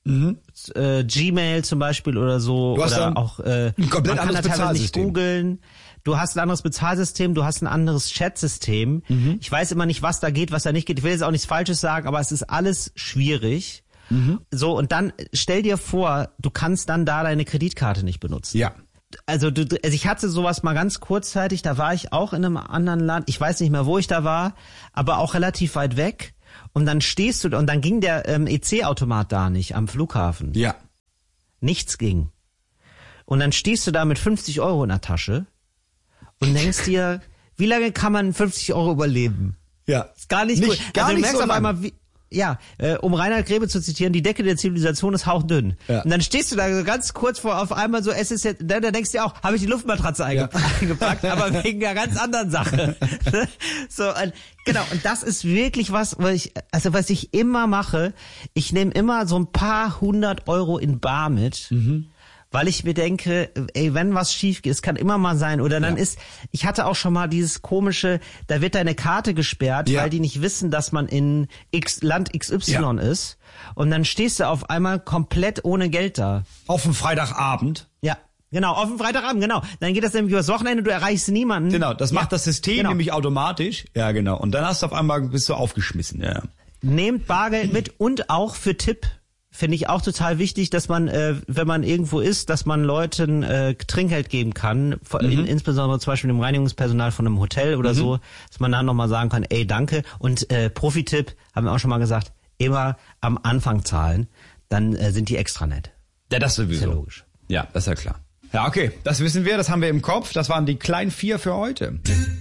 B: Äh, Gmail zum Beispiel oder so,
A: Mhm. Du hast
B: oder
A: dann
B: auch äh,
A: ein komplett
B: man kann da
A: anderes
B: teilweise nicht
A: Bezahlsystem.
B: googeln. Du hast ein anderes Bezahlsystem, du hast ein anderes Chatsystem.
A: Mhm.
B: Ich weiß immer nicht, was da geht, was da nicht geht. Ich will jetzt auch nichts Falsches sagen, aber es ist alles schwierig. Mhm. So, und dann stell dir vor, du kannst dann da deine Kreditkarte nicht benutzen.
A: Ja.
B: Also, du, also ich hatte sowas mal ganz kurzzeitig, da war ich auch in einem anderen Land, ich weiß nicht mehr, wo ich da war, aber auch relativ weit weg. Und dann stehst du, und dann ging der ähm, E C-Automat da nicht am Flughafen.
A: Ja.
B: Nichts ging. Und dann stehst du da mit fünfzig Euro in der Tasche und denkst dir, wie lange kann man fünfzig Euro überleben?
A: Ja.
B: Ist gar nicht,
A: nicht
B: gut.
A: Gar
B: also, du
A: nicht
B: merkst
A: so
B: auf
A: lang.
B: einmal, wie, ja, äh, um Reinhard Grebe zu zitieren, die Decke der Zivilisation ist hauchdünn.
A: Ja.
B: Und dann stehst du da so ganz kurz vor, auf einmal so, es ist jetzt, da, da denkst du dir auch, habe ich die Luftmatratze einge-
A: Ja.
B: eingepackt, aber wegen einer ganz anderen Sache. So, und, genau, und das ist wirklich was, was ich, also was ich immer mache, ich nehme immer so ein paar hundert Euro in Bar mit. Mhm. Weil ich mir denke, ey, wenn was schief geht, es kann immer mal sein. Oder dann
A: Ja.
B: ist, ich hatte auch schon mal dieses komische, da wird deine Karte gesperrt,
A: Ja.
B: weil die nicht wissen, dass man in X, Land X Y
A: Ja.
B: ist. Und dann stehst du auf einmal komplett ohne Geld da.
A: Auf dem Freitagabend.
B: Ja, genau, auf dem Freitagabend, genau. Dann geht das nämlich übers Wochenende, du erreichst niemanden.
A: Genau, das
B: Ja,
A: macht das System
B: genau.
A: nämlich automatisch. Ja, genau. Und dann hast du auf einmal, bist du aufgeschmissen, ja.
B: Nehmt Bargeld mit und auch für Tipp. Finde ich auch total wichtig, dass man, äh, wenn man irgendwo ist, dass man Leuten äh, Trinkgeld geben kann, vor,
A: Mhm.
B: in, insbesondere zum Beispiel dem Reinigungspersonal von einem Hotel oder mhm. so, dass man dann nochmal sagen kann, ey, danke. Und äh, Profi-Tipp, haben wir auch schon mal gesagt, immer am Anfang zahlen, dann äh, sind die extra nett.
A: Ja, das sowieso.
B: Ist ja logisch.
A: Ja, das ist ja klar. Ja, okay, das wissen wir, das haben wir im Kopf. Das waren die kleinen vier für heute.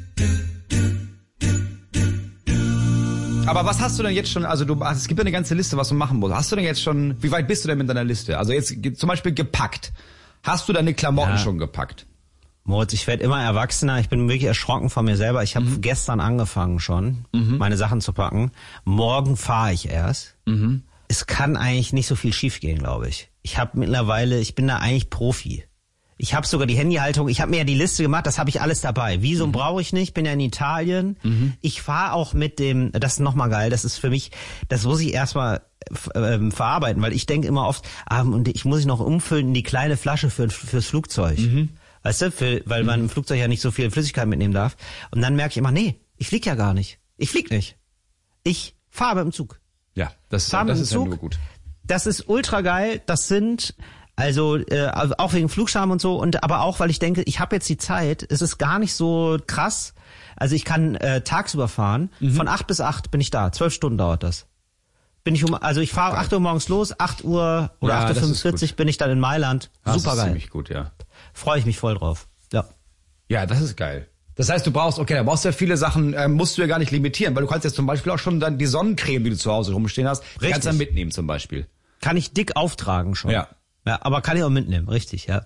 A: Aber was hast du denn jetzt schon, also du, es gibt ja eine ganze Liste, was du machen musst. Hast du denn jetzt schon, wie weit bist du denn mit deiner Liste? Also jetzt zum Beispiel gepackt. Hast du deine Klamotten
B: Ja.
A: schon gepackt?
B: Moritz, ich werde immer erwachsener. Ich bin wirklich erschrocken von mir selber. Ich habe mhm. gestern angefangen schon, mhm. meine Sachen zu packen. Morgen fahre ich erst. Mhm. Es kann eigentlich nicht so viel schiefgehen, glaube ich. Ich habe mittlerweile, ich bin da eigentlich Profi. Ich habe sogar die Handyhaltung, ich habe mir ja die Liste gemacht, das habe ich alles dabei. Visum mhm. brauche ich nicht, bin ja in Italien. Mhm. Ich fahre auch mit dem, das ist nochmal geil, das ist für mich, das muss ich erstmal ähm, verarbeiten, weil ich denke immer oft, ah, und ich muss ich noch umfüllen in die kleine Flasche für, fürs Flugzeug. Mhm. Weißt du, für, weil man im Flugzeug ja nicht so viel Flüssigkeit mitnehmen darf. Und dann merke ich immer, nee, ich flieg ja gar nicht. Ich flieg nicht. Ich fahre mit dem Zug.
A: Ja, das,
B: Fahr mit
A: das
B: dem
A: ist
B: Zug.
A: ja nur gut.
B: Das ist ultra geil, das sind... Also äh, also auch wegen Flugscham und so, und aber auch, weil ich denke, ich habe jetzt die Zeit, es ist gar nicht so krass. Also ich kann äh, tagsüber fahren, mhm. von acht bis acht bin ich da, zwölf Stunden dauert das. Bin ich um, also ich fahre acht Uhr morgens los, acht Uhr oder
A: Ja,
B: acht Uhr
A: das ist
B: fünfundvierzig bin ich dann in Mailand.
A: Das
B: Super
A: ist
B: geil.
A: ziemlich gut, ja.
B: Freue ich mich voll drauf. Ja.
A: Ja, das ist geil. Das heißt, du brauchst, okay, da brauchst du ja viele Sachen, ähm, musst du ja gar nicht limitieren, weil du kannst jetzt zum Beispiel auch schon dann die Sonnencreme, die du zu Hause rumstehen hast, die kannst du dann mitnehmen zum Beispiel.
B: Kann ich dick auftragen schon.
A: Ja.
B: Ja, aber kann ich auch mitnehmen, richtig, ja.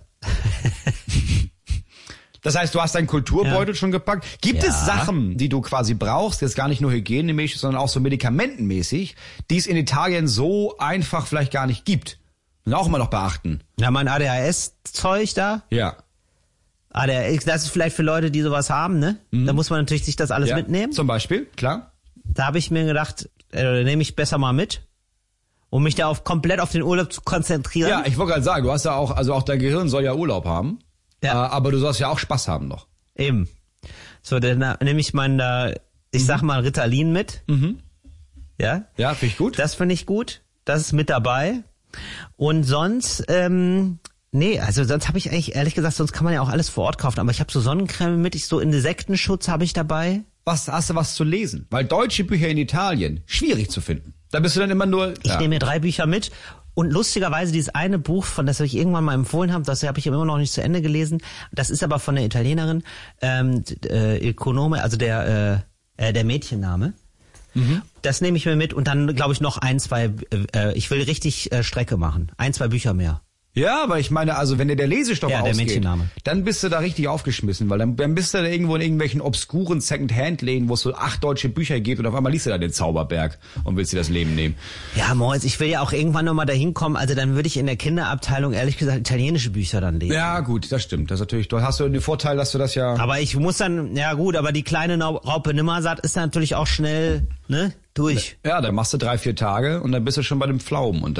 A: Das heißt, du hast deinen Kulturbeutel ja. schon gepackt. Gibt
B: ja.
A: es Sachen, die du quasi brauchst, jetzt gar nicht nur hygienemäßig, sondern auch so medikamentenmäßig, die es in Italien so einfach vielleicht gar nicht gibt? Und auch immer noch beachten.
B: Ja, mein A D H S-Zeug da.
A: Ja.
B: A D H S, das ist vielleicht für Leute, die sowas haben, ne? Mhm. Da muss man natürlich sich das alles
A: ja.
B: mitnehmen.
A: Zum Beispiel, klar.
B: Da habe ich mir gedacht, äh, nehme ich besser mal mit, um mich da auf komplett auf den Urlaub zu konzentrieren.
A: Ja, ich wollte gerade sagen, du hast ja auch, also auch dein Gehirn soll ja Urlaub haben. Ja. Äh, aber du sollst ja auch Spaß haben noch.
B: Eben. So, dann nehme ich meinen da, ich mhm. sag mal Ritalin mit. Mhm. Ja?
A: Ja, finde ich gut.
B: Das finde ich gut. Das ist mit dabei. Und sonst, ähm, nee, also sonst habe ich eigentlich, ehrlich gesagt, sonst kann man ja auch alles vor Ort kaufen. Aber ich habe so Sonnencreme mit, ich so Insektenschutz habe ich dabei.
A: Was, hast du was zu lesen? Weil deutsche Bücher in Italien, schwierig zu finden. Da bist du dann immer nur...
B: Ich
A: ja.
B: nehme mir drei Bücher mit. Und lustigerweise dieses eine Buch, von das ich irgendwann mal empfohlen habe, das habe ich immer noch nicht zu Ende gelesen. Das ist aber von der Italienerin, ähm, äh, Econome, also der äh, der Mädchenname. Mhm. Das nehme ich mir mit und dann glaube ich noch ein, zwei. Äh, ich will richtig äh, Strecke machen, ein, zwei Bücher mehr.
A: Ja, aber ich meine, also wenn dir der Lesestoff
B: ja, der
A: ausgeht,
B: Mädchenname.
A: dann bist du da richtig aufgeschmissen, weil dann, dann bist du da irgendwo in irgendwelchen obskuren Second-Hand-Läden, wo es so acht deutsche Bücher gibt und auf einmal liest du da den Zauberberg und willst dir das Leben nehmen.
B: Ja, Moritz, ich will ja auch irgendwann nochmal dahin kommen, also dann würde ich in der Kinderabteilung ehrlich gesagt italienische Bücher dann lesen.
A: Ja, gut, das stimmt. Das ist natürlich, du hast du den Vorteil, dass du das ja...
B: Aber ich muss dann, ja gut, aber die kleine Raupe Nimmersatt ist natürlich auch schnell, ne, durch.
A: Ja, dann machst du drei, vier Tage und dann bist du schon bei dem Pflaumen und dann...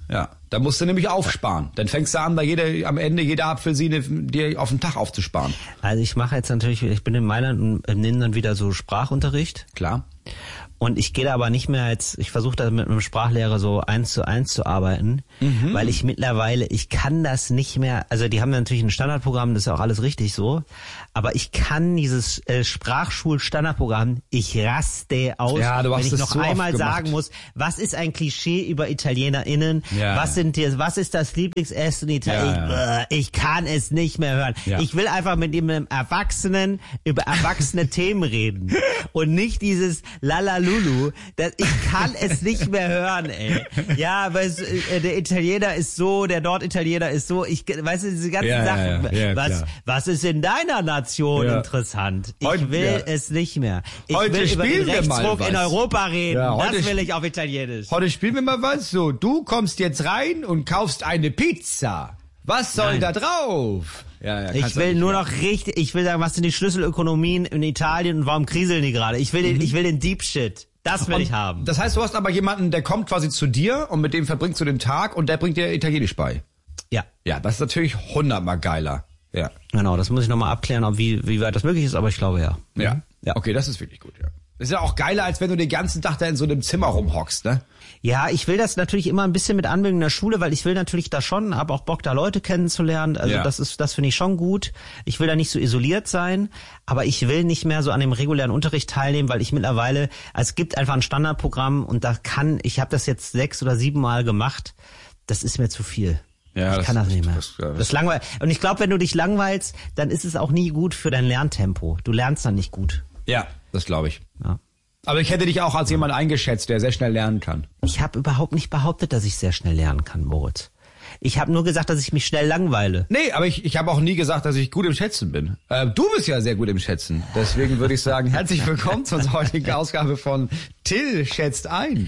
A: Ja, da musst du nämlich aufsparen. Dann fängst du an, da jede, am Ende jede Apfelsine dir auf den Tag aufzusparen.
B: Also ich mache jetzt natürlich, ich bin in Mailand und nehme dann wieder so Sprachunterricht.
A: Klar.
B: Und ich gehe da aber nicht mehr jetzt, ich versuche da mit einem Sprachlehrer so eins zu eins zu arbeiten, mhm. weil ich mittlerweile, ich kann das nicht mehr, also die haben natürlich ein Standardprogramm, das ist ja auch alles richtig so, aber ich kann dieses äh, Sprachschul-Standardprogramm, ich raste aus,
A: ja, du hast
B: wenn ich
A: es
B: noch
A: so
B: einmal
A: oft gemacht.
B: sagen muss, was ist ein Klischee über ItalienerInnen,
A: ja,
B: was
A: ja.
B: sind die, was ist das Lieblingsessen in Italien,
A: Ja, ja.
B: ich, äh, ich kann es nicht mehr hören.
A: Ja.
B: Ich will einfach mit einem Erwachsenen über erwachsene Themen reden und nicht dieses Lalalulu. Das, ich kann es nicht mehr hören, ey. Ja, aber es, äh, der Italiener ist so, der Norditaliener ist so. Ich, weißt du, diese ganzen
A: Ja,
B: Sachen.
A: ja, ja, ja,
B: was,
A: klar.
B: was ist in deiner Nation
A: Ja.
B: interessant? Ich
A: Heute-
B: will
A: ja.
B: es nicht mehr. Ich
A: Heute
B: will über den
A: spielen wir mal
B: Rechtsruck
A: was.
B: in Europa reden.
A: Ja, heute
B: das will
A: sp-
B: ich auf Italienisch.
A: Heute spielen wir mal was. So, du kommst jetzt rein und kaufst eine Pizza. Was soll
B: Nein.
A: da drauf? Ja, ja,
B: Ich
A: kannst du
B: will
A: nicht
B: nur
A: mehr.
B: noch richtig, ich will sagen, was sind die Schlüsselökonomien in Italien und warum kriseln die gerade? Ich will den, ich will den Deep Shit. Das will
A: Und
B: ich haben.
A: Das heißt, du hast aber jemanden, der kommt quasi zu dir und mit dem verbringst du den Tag und der bringt dir Italienisch bei.
B: Ja.
A: Ja, das ist natürlich hundertmal geiler. Ja.
B: Genau, das muss ich nochmal abklären, ob wie, wie weit das möglich ist, aber ich glaube ja.
A: Ja.
B: Ja.
A: Okay, das ist wirklich gut, ja. Das ist ja auch geiler, als wenn du den ganzen Tag da in so einem Zimmer rumhockst, ne?
B: Ja, ich will das natürlich immer ein bisschen mit anbringen in der Schule, weil ich will natürlich da schon, habe auch Bock, da Leute kennenzulernen. Also
A: Ja.
B: das ist, das finde ich schon gut. Ich will da nicht so isoliert sein, aber ich will nicht mehr so an dem regulären Unterricht teilnehmen, weil ich mittlerweile, also es gibt einfach ein Standardprogramm und da kann, ich habe das jetzt sechs oder sieben Mal gemacht, das ist mir zu viel.
A: Ja,
B: ich
A: das-
B: kann das nicht mehr.
A: das- ja, das-
B: Das langweilt. Und ich glaube, wenn du dich langweilst, dann ist es auch nie gut für dein Lerntempo. Du lernst dann nicht gut.
A: Ja, das glaube ich.
B: Ja.
A: Aber ich hätte dich auch als jemand eingeschätzt, der sehr schnell lernen kann.
B: Ich habe überhaupt nicht behauptet, dass ich sehr schnell lernen kann, Moritz. Ich habe nur gesagt, dass ich mich schnell langweile.
A: Nee, aber ich, ich habe auch nie gesagt, dass ich gut im Schätzen bin. Äh, du bist ja sehr gut im Schätzen. Deswegen würde ich sagen, herzlich willkommen zur heutigen Ausgabe von Till schätzt ein.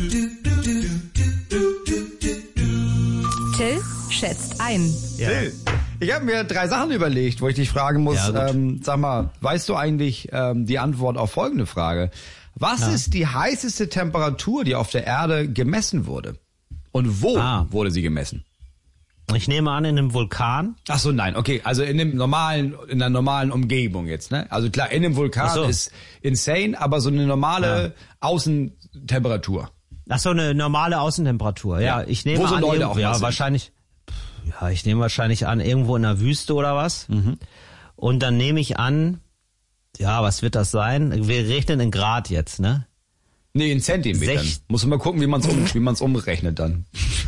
C: Till schätzt ein.
A: Till, ich habe mir drei Sachen überlegt, wo ich dich fragen muss,
B: Ja, gut.
A: ähm, sag mal, weißt du eigentlich ähm, die Antwort auf folgende Frage? Was
B: Ja.
A: ist die heißeste Temperatur, die auf der Erde gemessen wurde? Und wo
B: Ah.
A: wurde sie gemessen?
B: Ich nehme an, in einem Vulkan.
A: Ach so, nein, okay, also in dem normalen, in der normalen Umgebung jetzt, ne? Also klar, in dem Vulkan
B: Ach so.
A: ist insane, aber so eine normale Außentemperatur.
B: Ach so, eine normale Außentemperatur. Ja,
A: Ja.
B: ich nehme
A: Wo so
B: an,
A: Leute
B: irgendwo-
A: auch mal
B: ja,
A: sind.
B: wahrscheinlich. Ja, ich nehme wahrscheinlich an, irgendwo in der Wüste oder was.
A: Mhm.
B: Und dann nehme ich an, ja, was wird das sein? Wir rechnen in Grad jetzt, ne?
A: Nee, in Zentimetern.
B: Sech-
A: Muss man mal gucken, wie man es um, wie man's umrechnet dann.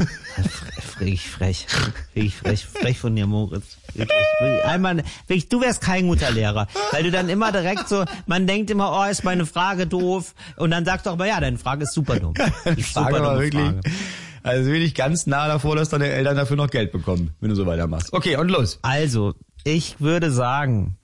B: Frech, frech, frech, frech, frech von dir, Moritz. Wirklich. Einmal, wirklich, du wärst kein guter Lehrer, weil du dann immer direkt so, man denkt immer, oh, ist meine Frage doof, und dann sagst du auch mal, ja, deine Frage ist super dumm.
A: Die Frage war wirklich, also bin ich ganz nah davor, dass deine Eltern dafür noch Geld bekommen, wenn du so weitermachst. Okay, und los.
B: Also, ich würde sagen,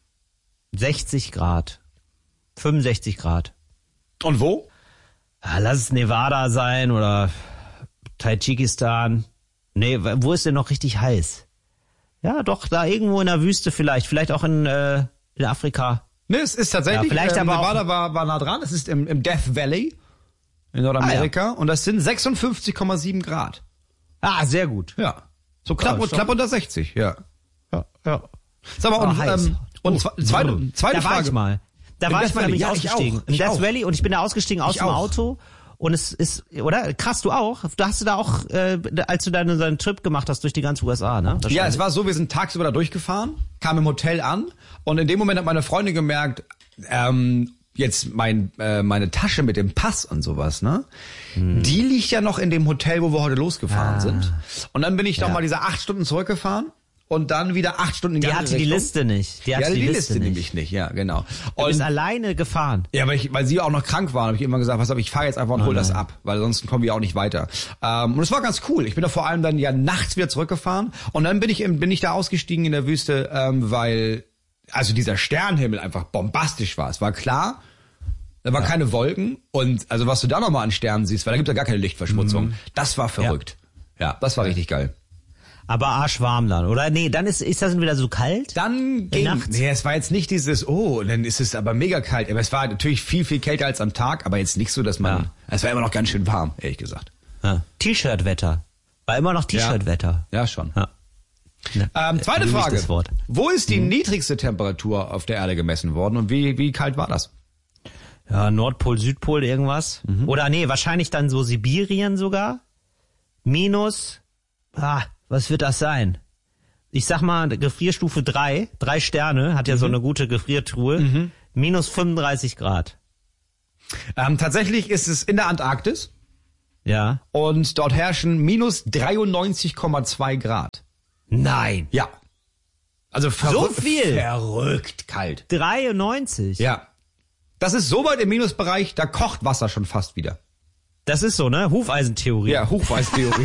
B: sechzig Grad, fünfundsechzig Grad.
A: Und wo?
B: Ja, lass es Nevada sein oder Tadschikistan. Nee, wo ist denn noch richtig heiß? Ja, doch, da irgendwo in der Wüste vielleicht. Vielleicht auch in, äh, in Afrika.
A: Ne, es ist tatsächlich,
B: Ja, vielleicht
A: ähm,
B: aber auch-
A: Nevada war, war nah dran, es ist im, im Death Valley in Nordamerika und das sind sechsundfünfzig Komma sieben Grad.
B: Ah, sehr gut.
A: Ja. So knapp,
B: Ja,
A: und,
B: schon.
A: knapp unter sechzig, ja.
B: Ja, ja.
A: Sag mal,
B: Ah,
A: und,
B: heiß.
A: ähm, und
B: Oh.
A: zwe- zweite, zweite
B: Da war
A: Frage.
B: ich mal. Da
A: Im
B: war
A: Death
B: ich mal
A: Valley.
B: nämlich
A: Ja, ich
B: ausgestiegen.
A: auch.
B: Im
A: Ich
B: Death
A: auch.
B: Valley, und ich bin da ausgestiegen aus
A: Ich
B: dem
A: auch.
B: Auto. Und es ist, oder? Krass, du auch? Du hast du da auch, äh, als du deinen, deinen Trip gemacht hast durch die ganze U S A, ne?
A: Ja, es war so, wir sind tagsüber da durchgefahren, kamen im Hotel an und in dem Moment hat meine Freundin gemerkt, ähm, jetzt mein, äh, meine Tasche mit dem Pass und sowas, ne?
B: Hm.
A: Die liegt ja noch in dem Hotel, wo wir heute losgefahren
B: Ah.
A: sind. Und dann bin ich
B: Ja.
A: noch mal diese acht Stunden zurückgefahren und dann wieder acht Stunden in die
B: Die
A: andere
B: hatte die
A: Richtung.
B: Liste nicht. Die
A: Die
B: hatte
A: hatte
B: die,
A: die
B: Liste,
A: Liste
B: nicht.
A: nämlich nicht, ja, genau.
B: Du bist
A: Und
B: alleine gefahren.
A: ja, weil, ich, weil sie auch noch krank waren, habe ich immer gesagt, was hab, ich fahre jetzt einfach und hol das
B: nein.
A: ab, weil sonst kommen wir auch nicht weiter. Ähm, und es war ganz cool. Ich bin da vor allem dann ja nachts wieder zurückgefahren und dann bin ich im, bin ich da ausgestiegen in der Wüste, ähm, weil also dieser Sternenhimmel einfach bombastisch war. Es war klar, da waren keine Wolken und also was du da nochmal an Sternen siehst, weil da gibt ja gar keine Lichtverschmutzung.
B: Mhm.
A: Das war verrückt. Ja, das war richtig geil.
B: Aber arschwarm dann, oder? Nee, dann ist, ist das wieder so kalt?
A: Dann ging,
B: Nachts?
A: nee, es war jetzt nicht dieses, oh, und dann ist es aber mega kalt. Aber es war natürlich viel, viel kälter als am Tag, aber jetzt nicht so, dass man,
B: Ja.
A: es war immer noch ganz schön warm, ehrlich gesagt.
B: Ja. T-Shirt-Wetter. War immer noch T-Shirt-Wetter.
A: Ja, schon.
B: Ja.
A: Ähm, zweite
B: Liebe ich
A: Frage.
B: das Wort.
A: Wo ist die mhm. niedrigste Temperatur auf der Erde gemessen worden und wie, wie kalt war das?
B: Ja, Nordpol, Südpol, irgendwas. Mhm. Oder nee, wahrscheinlich dann so Sibirien sogar. Minus, ah, was wird das sein? Ich sag mal, Gefrierstufe drei, drei Sterne, hat ja mhm. so eine gute Gefriertruhe. Mhm. Minus fünfunddreißig Grad.
A: Ähm, tatsächlich ist es in der Antarktis.
B: Ja.
A: Und dort herrschen minus dreiundneunzig Komma zwei Grad.
B: Nein.
A: Ja. Also
B: verrückt, so viel.
A: Verrückt kalt.
B: dreiundneunzig.
A: Ja. Das ist so weit im Minusbereich, da kocht Wasser schon fast wieder.
B: Das ist so, ne? Hufeisentheorie.
A: Ja, Hufeisentheorie.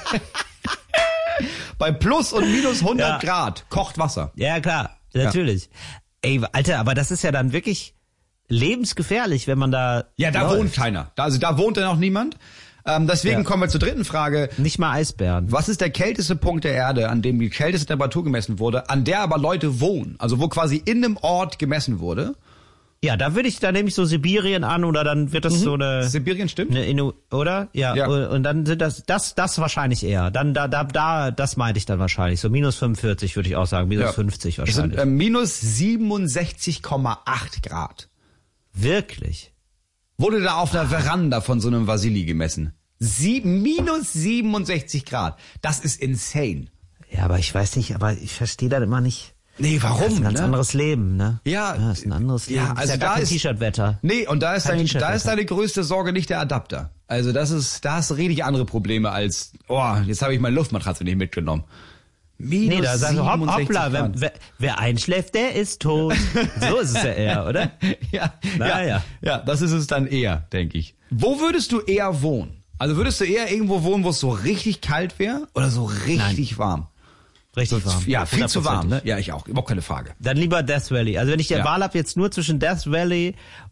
A: Bei plus und minus hundert ja. Grad kocht Wasser.
B: Ja, klar. Natürlich. Ja. Ey, Alter, aber das ist ja dann wirklich lebensgefährlich, wenn man da...
A: Ja, da läuft. Wohnt keiner. Da, also da wohnt ja noch niemand. Ähm, deswegen ja. kommen wir zur dritten Frage.
B: Nicht mal Eisbären.
A: Was ist der kälteste Punkt der Erde, an dem die kälteste Temperatur gemessen wurde, an der aber Leute wohnen? Also wo quasi in einem Ort gemessen wurde?
B: Ja, da würde ich, da nehme ich so Sibirien an oder dann wird das mhm. so eine...
A: Sibirien stimmt.
B: Eine Innu, oder? Ja, ja. Und dann sind das, das, das wahrscheinlich eher. Dann, da, da, da, das meinte ich dann wahrscheinlich. So minus fünfundvierzig würde ich auch sagen, minus ja. fünfzig wahrscheinlich.
A: Das sind äh, minus siebenundsechzig Komma acht Grad.
B: Wirklich?
A: Wurde da auf einer Veranda von so einem Vasili gemessen. Sie, minus siebenundsechzig Grad. Das ist insane.
B: Ja, aber ich weiß nicht, aber ich verstehe das immer nicht.
A: Nee, warum?
B: Das ist ein ganz
A: ne?
B: anderes Leben, ne?
A: Ja.
B: ja. Das ist ein anderes Leben.
A: Ja, also
B: ist ja
A: da
B: gar
A: ist
B: T-Shirt-Wetter.
A: Nee, und da ist, dein, da ist deine größte Sorge nicht der Adapter. Also das ist, da hast du richtig andere Probleme als, oh, jetzt habe ich meine Luftmatratze nicht mitgenommen. Minus
B: nee, da sagen wir, hopp, hoppla, wer, wer, wer einschläft, der ist tot. So ist es ja eher, oder?
A: ja,
B: Na,
A: ja,
B: ja,
A: ja, das ist es dann eher, denke ich. Wo würdest du eher wohnen? Also würdest du eher irgendwo wohnen, wo es so richtig kalt wäre oder so richtig
B: Nein.
A: warm?
B: Richtig warm.
A: Ja, viel zu warm, ne? Ja, ich auch. Überhaupt keine Frage.
B: Dann lieber Death Valley. Also wenn ich die
A: ja.
B: Wahl habe jetzt nur zwischen Death Valley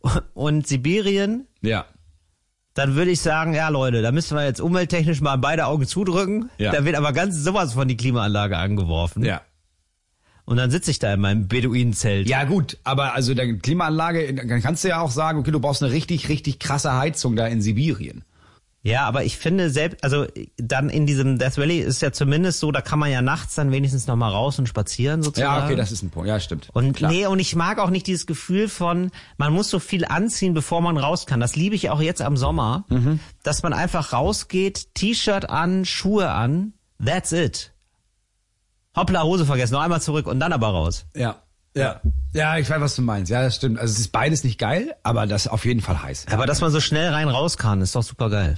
B: und Sibirien,
A: ja.
B: dann würde ich sagen, ja Leute, da müssen wir jetzt umwelttechnisch mal beide Augen zudrücken.
A: Ja.
B: Da wird aber ganz sowas von die Klimaanlage angeworfen.
A: Ja.
B: Und dann sitze ich da in meinem Beduinenzelt.
A: Ja gut, aber also der Klimaanlage, dann kannst du ja auch sagen, okay, du brauchst eine richtig, richtig krasse Heizung da in Sibirien.
B: Ja, aber ich finde selbst, also dann in diesem Death Valley ist ja zumindest so, da kann man ja nachts dann wenigstens noch mal raus und spazieren sozusagen.
A: Ja, okay, das ist ein Punkt. Ja, stimmt.
B: Und
A: Klar.
B: nee, und ich mag auch nicht dieses Gefühl von, man muss so viel anziehen, bevor man raus kann. Das liebe ich auch jetzt am Sommer, mhm. dass man einfach rausgeht, T-Shirt an, Schuhe an, that's it. Hoppla, Hose vergessen, noch einmal zurück und dann aber raus.
A: Ja. Ja, ja, ich weiß, was du meinst. Ja, das stimmt. Also es ist beides nicht geil, aber das ist auf jeden Fall heiß.
B: Aber dass man so schnell rein raus kann, ist doch super geil.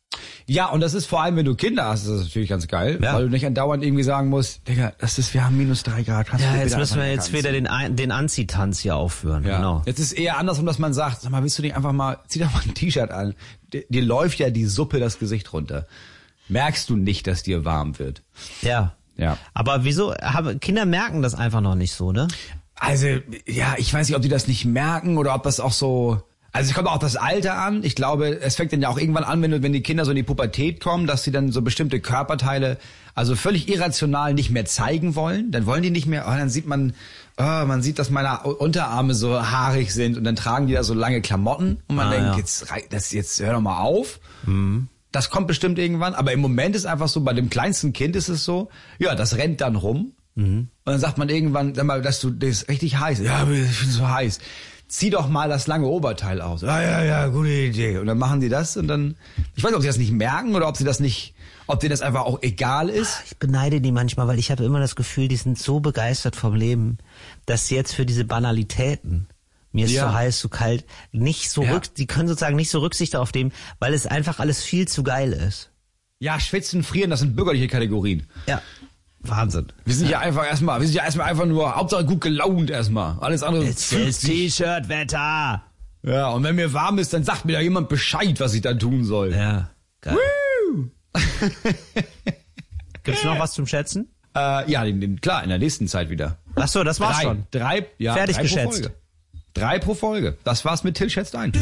A: Ja, und das ist vor allem, wenn du Kinder hast, ist das natürlich ganz geil,
B: ja.
A: weil du nicht andauernd irgendwie sagen musst, Digga, das ist, wir haben minus drei Grad. Kannst
B: ja,
A: du
B: jetzt müssen wir jetzt wieder den, den Anziehtanz hier aufführen.
A: Ja.
B: Genau.
A: Jetzt ist eher andersrum, dass man sagt, sag mal, willst du nicht einfach mal, zieh doch mal ein T-Shirt an. Dir, dir läuft ja die Suppe das Gesicht runter. Merkst du nicht, dass dir warm wird?
B: Ja.
A: Ja.
B: Aber wieso, haben, Kinder merken das einfach noch nicht so, ne?
A: Also, ja, ich weiß nicht, ob die das nicht merken oder ob das auch so... Also es kommt auch das Alter an. Ich glaube, es fängt dann ja auch irgendwann an, wenn, wenn die Kinder so in die Pubertät kommen, dass sie dann so bestimmte Körperteile also völlig irrational nicht mehr zeigen wollen. Dann wollen die nicht mehr, oh, dann sieht man, oh, man sieht, dass meine Unterarme so haarig sind und dann tragen die da so lange Klamotten und man ah, denkt, ja. jetzt, das, jetzt hör doch mal auf. Mhm. Das kommt bestimmt irgendwann. Aber im Moment ist einfach so, bei dem kleinsten Kind ist es so, ja, das rennt dann rum. Mhm. Und dann sagt man irgendwann, sag mal, dass du, das ist richtig heiß. Ja, ich finde so heiß. Zieh doch mal das lange Oberteil aus. Ja, ja, ja, gute Idee. Und dann machen die das und dann, ich weiß nicht, ob sie das nicht merken oder ob sie das nicht, ob denen das einfach auch egal ist.
B: Ich beneide die manchmal, weil ich habe immer das Gefühl, die sind so begeistert vom Leben, dass sie jetzt für diese Banalitäten, mir ist ja. so heiß, so kalt, nicht so
A: ja.
B: rück, die können sozusagen nicht so Rücksicht darauf nehmen, weil es einfach alles viel zu geil ist.
A: Ja, schwitzen, frieren, das sind bürgerliche Kategorien.
B: Ja. Wahnsinn.
A: Wir sind ja, ja einfach erstmal, wir sind ja erstmal einfach nur, Hauptsache gut gelaunt erstmal. Alles andere
B: ist das T-Shirt-Wetter.
A: Ja, und wenn mir warm ist, dann sagt mir da jemand Bescheid, was ich da tun soll.
B: Ja, geil. Gibt's noch was zum Schätzen?
A: Äh, ja, den, den, klar, in der nächsten Zeit wieder.
B: Ach so, das war's
A: drei,
B: schon.
A: Drei, ja,
B: Fertig
A: drei
B: geschätzt.
A: Pro Folge. Drei pro Folge. Das war's mit Till schätzt ein.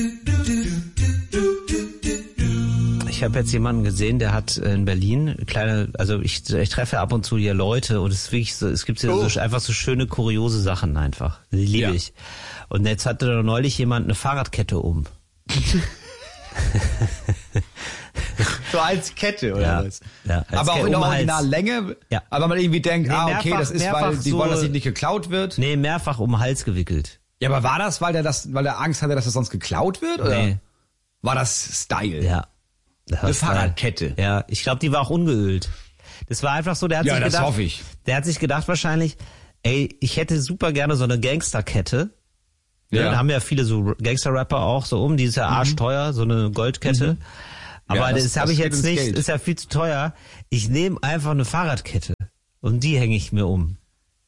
B: Ich habe jetzt jemanden gesehen, der hat in Berlin kleine, also ich, ich treffe ab und zu hier Leute und es ist wirklich so, es gibt hier oh. so, einfach so schöne kuriose Sachen einfach. Die liebe ja. ich. Und jetzt hatte da neulich jemand eine Fahrradkette um.
A: So als Kette oder
B: Ja.
A: was?
B: Ja, als
A: aber auch
B: Kette
A: in der
B: um den
A: Originallänge,
B: Ja.
A: aber man irgendwie denkt,
B: Nee,
A: ah,
B: mehrfach-
A: okay, das ist,
B: mehrfach
A: weil die
B: so-
A: wollen, dass sich nicht geklaut wird.
B: Nee, mehrfach um den Hals gewickelt.
A: Ja, aber war das, weil der das, weil er Angst hatte, dass das sonst geklaut wird, oder?
B: Nee.
A: War das Style?
B: Ja. Das war
A: Eine
B: Style.
A: Fahrradkette.
B: Ja, ich glaube, die war auch ungeölt. Das war einfach so, der hat
A: Ja,
B: sich
A: das
B: gedacht,
A: hoffe ich.
B: der hat sich gedacht wahrscheinlich, ey, ich hätte super gerne so eine Gangsterkette. Ja.
A: Ja.
B: Da haben ja viele so Gangster-Rapper auch so um, die ist ja arschteuer, so eine Goldkette. Aber
A: Ja,
B: das,
A: das-
B: das habe
A: das
B: ich
A: geht
B: jetzt
A: ins
B: nicht,
A: Geld.
B: ist ja viel zu teuer. Ich nehme einfach eine Fahrradkette und die hänge ich mir um.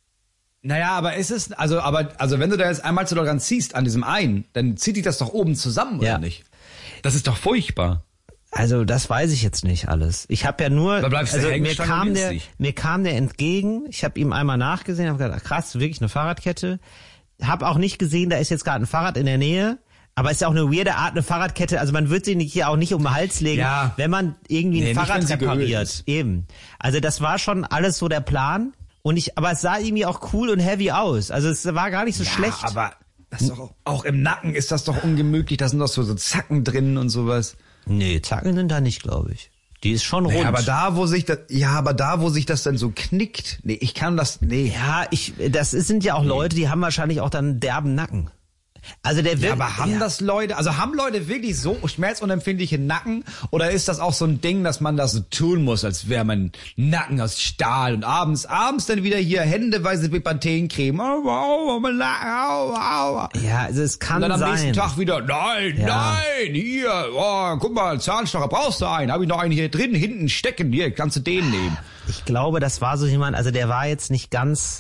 A: Naja, aber ist es, also, aber, also wenn du da jetzt einmal zu daran ziehst, an diesem einen, dann zieht dich das doch oben zusammen,
B: Ja.
A: oder nicht? Das ist doch furchtbar.
B: Also das weiß ich jetzt nicht alles. Ich habe ja nur,
A: Da bleibst du
B: also
A: hängen,
B: mir
A: Stange
B: kam der,
A: günstig.
B: mir kam der entgegen. Ich habe ihm einmal nachgesehen, habe gedacht, ach, krass, wirklich eine Fahrradkette. Hab auch nicht gesehen, da ist jetzt gerade ein Fahrrad in der Nähe. Aber ist ja auch eine weirde Art, eine Fahrradkette. Also man wird sie nicht hier auch nicht um den Hals legen,
A: Ja.
B: wenn man irgendwie
A: Nee,
B: ein
A: nicht,
B: Fahrrad
A: wenn sie geölt
B: repariert.
A: ist.
B: Eben. Also das war schon alles so der Plan. Und ich, aber es sah irgendwie auch cool und heavy aus. Also es war gar nicht so schlecht.
A: aber das ist doch auch, auch im Nacken ist das doch ungemütlich, da sind doch so, so Zacken drin und sowas.
B: Nee, Zacken sind da nicht, glaube ich. Die ist schon rund.
A: Ja, aber da, wo sich das, ja, aber da, wo sich das dann so knickt, nee, ich kann das, nee.
B: Ja, ich, das ist, sind ja auch Leute, die haben wahrscheinlich auch dann einen derben Nacken. Also der wird,
A: Ja, aber haben
B: ja.
A: das Leute, also haben Leute wirklich so schmerzunempfindliche Nacken oder ist das auch so ein Ding, dass man das so tun muss, als wäre mein Nacken aus Stahl und abends, abends dann wieder hier händeweise mit Panthenecreme, oh, wow, mein Nacken, au, au.
B: Ja, also es kann
A: Und dann am
B: sein.
A: nächsten Tag wieder, nein,
B: Ja.
A: nein, hier, oh, guck mal, Zahnstocher, brauchst du einen, habe ich noch einen hier drin, hinten stecken, hier, kannst du den nehmen.
B: Ich glaube, das war so jemand, also der war jetzt nicht ganz,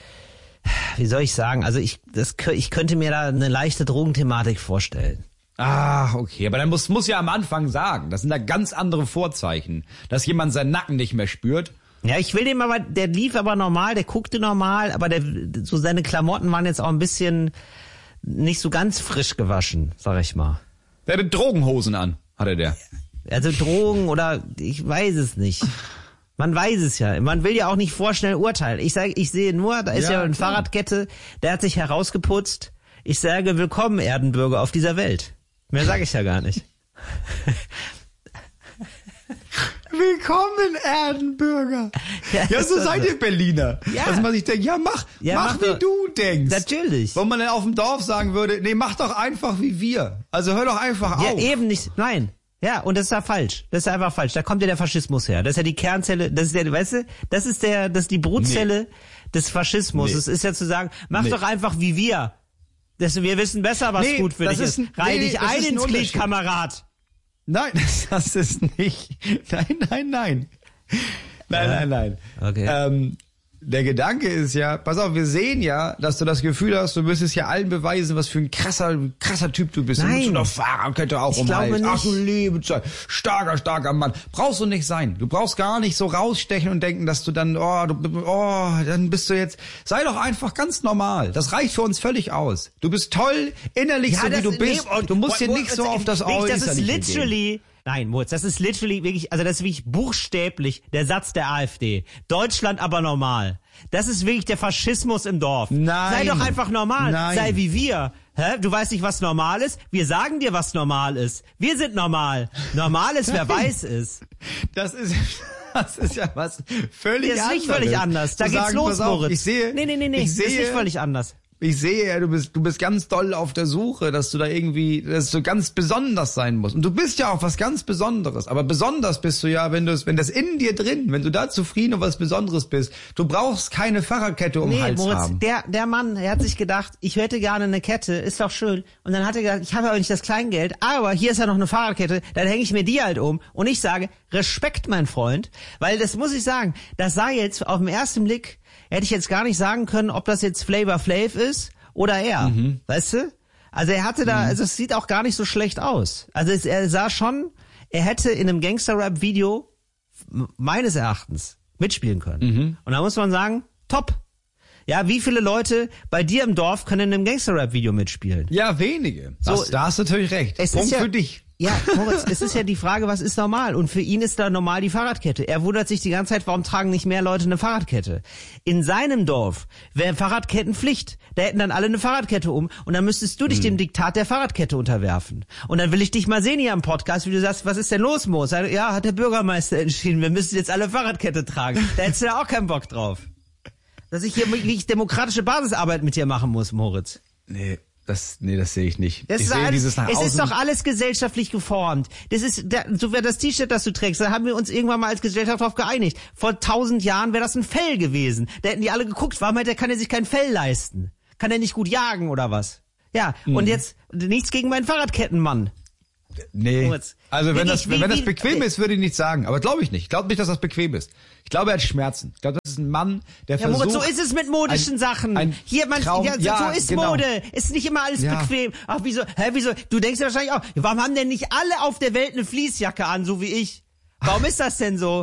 B: wie soll ich sagen, also ich, das, ich könnte mir da eine leichte Drogenthematik vorstellen.
A: Ah, okay, aber dann muss, muss ja am Anfang sagen, das sind da ganz andere Vorzeichen, dass jemand seinen Nacken nicht mehr spürt.
B: Ja, ich will dem aber, der lief aber normal, der guckte normal, aber der, so seine Klamotten waren jetzt auch ein bisschen nicht so ganz frisch gewaschen, sag ich mal.
A: Der hatte Drogenhosen an, hatte der.
B: Also Drogen oder ich weiß es nicht. Man weiß es ja. Man will ja auch nicht vorschnell urteilen. Ich sage, ich sehe nur, da ist ja,
A: Ja,
B: eine
A: klar.
B: Fahrradkette, der hat sich herausgeputzt. Ich sage, willkommen Erdenbürger auf dieser Welt. Mehr sage ich ja gar nicht.
A: Willkommen, Erdenbürger.
B: Ja,
A: Ja, so
B: ist
A: seid
B: so.
A: ihr Berliner.
B: Ja.
A: Dass man sich denkt, ja, mach,
B: Ja,
A: mach,
B: mach
A: wie
B: doch.
A: du denkst.
B: Natürlich.
A: Wo man dann auf dem Dorf sagen würde, nee, mach doch einfach wie wir. Also hör doch einfach
B: Ja,
A: auf.
B: eben nicht. Nein. Ja, und das ist ja falsch. Das ist einfach falsch. Da kommt ja der Faschismus her. Das ist ja die Kernzelle, das ist der, weißt du, das ist der, das ist die Brutzelle des Faschismus.
A: Nee.
B: Es ist ja zu sagen, mach
A: Nee.
B: doch einfach wie wir. Das, wir wissen besser, was
A: Nee,
B: gut für
A: das
B: dich
A: ist
B: ist.
A: ein-
B: Reih
A: nee,
B: dich
A: das
B: ein
A: ist ein
B: ins Glied,
A: Unterschied.
B: Kamerad.
A: Nein, das ist nicht. Nein, nein, nein. Nein, nein, nein.
B: Okay.
A: Ähm, der Gedanke ist ja, pass auf, wir sehen ja, dass du das Gefühl hast, du müsstest ja allen beweisen, was für ein krasser, krasser Typ du bist.
B: Nein.
A: Du musst doch Fahrradkette auch
B: Ich
A: um den
B: glaube
A: Hals. Ach
B: nicht.
A: du liebe Zeit. Starker, starker Mann. Brauchst du nicht sein. Du brauchst gar nicht so rausstechen und denken, dass du dann, oh, du, oh, dann bist du jetzt, sei doch einfach ganz normal. Das reicht für uns völlig aus. Du bist toll, innerlich so wie du bist.
B: nee, und-
A: du musst
B: und-
A: hier
B: und-
A: nicht so auf das
B: wirklich,
A: Äußerliche
B: Das ist
A: gehen.
B: literally, nein, Mutz, das ist literally wirklich, also das ist wirklich buchstäblich der Satz der AfD. Deutschland aber normal. Das ist wirklich der Faschismus im Dorf.
A: Nein.
B: Sei doch einfach normal.
A: Nein.
B: Sei wie wir. Hä? Du weißt nicht, was normal ist? Wir sagen dir, was normal ist. Wir sind normal. Normal ist, wer weiß ist.
A: Das ist, das ist ja was völlig
B: Das ist
A: anderes.
B: nicht völlig anders. Da
A: Zu
B: geht's
A: sagen,
B: los,
A: pass auf,
B: Moritz.
A: Ich sehe,
B: nee, nee, nee, nee.
A: ich sehe,
B: das ist nicht völlig anders.
A: Ich sehe ja, du bist, du bist ganz doll auf der Suche, dass du da irgendwie, dass du ganz besonders sein musst. Und du bist ja auch was ganz Besonderes. Aber besonders bist du ja, wenn du es, wenn das in dir drin, wenn du da zufrieden und was Besonderes bist. Du brauchst keine Fahrradkette um den
B: Nee,
A: Hals
B: Moritz,
A: haben.
B: der, der Mann, er hat sich gedacht, ich hätte gerne eine Kette, ist doch schön. Und dann hat er gesagt, ich habe aber nicht das Kleingeld, aber hier ist ja noch eine Fahrradkette, dann hänge ich mir die halt um. Und ich sage, Respekt, mein Freund, weil das muss ich sagen, das sah jetzt auf den ersten Blick, hätte ich jetzt gar nicht sagen können, ob das jetzt Flavor Flav ist oder er,
A: Mhm.
B: weißt du? Also er hatte da, also es sieht auch gar nicht so schlecht aus. Also es, er sah schon, er hätte in einem Gangster-Rap-Video m- meines Erachtens mitspielen können.
A: Mhm.
B: Und da muss man sagen, top. Ja, wie viele Leute bei dir im Dorf können in einem Gangster-Rap-Video mitspielen?
A: Ja, wenige.
B: So,
A: Das, da hast du natürlich recht.
B: es
A: Punkt
B: ist ja,
A: für dich.
B: Ja, Moritz, es ist ja die Frage, was ist normal? Und für ihn ist da normal die Fahrradkette. Er wundert sich die ganze Zeit, warum tragen nicht mehr Leute eine Fahrradkette? In seinem Dorf wäre Fahrradkettenpflicht. Da hätten dann alle eine Fahrradkette um und dann müsstest du dich hm. dem Diktat der Fahrradkette unterwerfen. Und dann will ich dich mal sehen hier am Podcast, wie du sagst, was ist denn los, Mo? Ja, hat der Bürgermeister entschieden, wir müssen jetzt alle Fahrradkette tragen. Da hättest du ja auch keinen Bock drauf. Dass ich hier wirklich demokratische Basisarbeit mit dir machen muss, Moritz.
A: Nee. Das, nee, das sehe ich nicht.
B: Das
A: ich
B: ist
A: sehe
B: alles,
A: dieses nach
B: es
A: außen.
B: ist doch alles gesellschaftlich geformt. Das ist, so wäre das T-Shirt, das du trägst, da haben wir uns irgendwann mal als Gesellschaft drauf geeinigt. Vor tausend Jahren wäre das ein Fell gewesen. Da hätten die alle geguckt, warum hat der, kann er sich kein Fell leisten? Kann er nicht gut jagen oder was? Ja, mhm. Und jetzt nichts gegen meinen Fahrradkettenmann.
A: Nee,
B: Moritz.
A: also wenn
B: Wirklich,
A: das,
B: wie,
A: wenn das
B: wie,
A: bequem ist, würde ich nicht sagen. Aber glaube ich nicht. Ich glaube nicht, dass das bequem ist. Ich glaube, er hat Schmerzen. Ich glaube, das ist ein Mann, der
B: ja,
A: versucht...
B: Moritz, so ist es mit modischen
A: ein,
B: Sachen.
A: Ein
B: Hier, man,
A: Traum,
B: ja, so,
A: ja,
B: so ist
A: genau.
B: Mode. Ist nicht immer alles
A: ja.
B: bequem. Ach, wieso, hä, wieso? Du denkst ja wahrscheinlich auch, warum haben denn nicht alle auf der Welt eine Fließjacke an, so wie ich? Warum ist das denn so?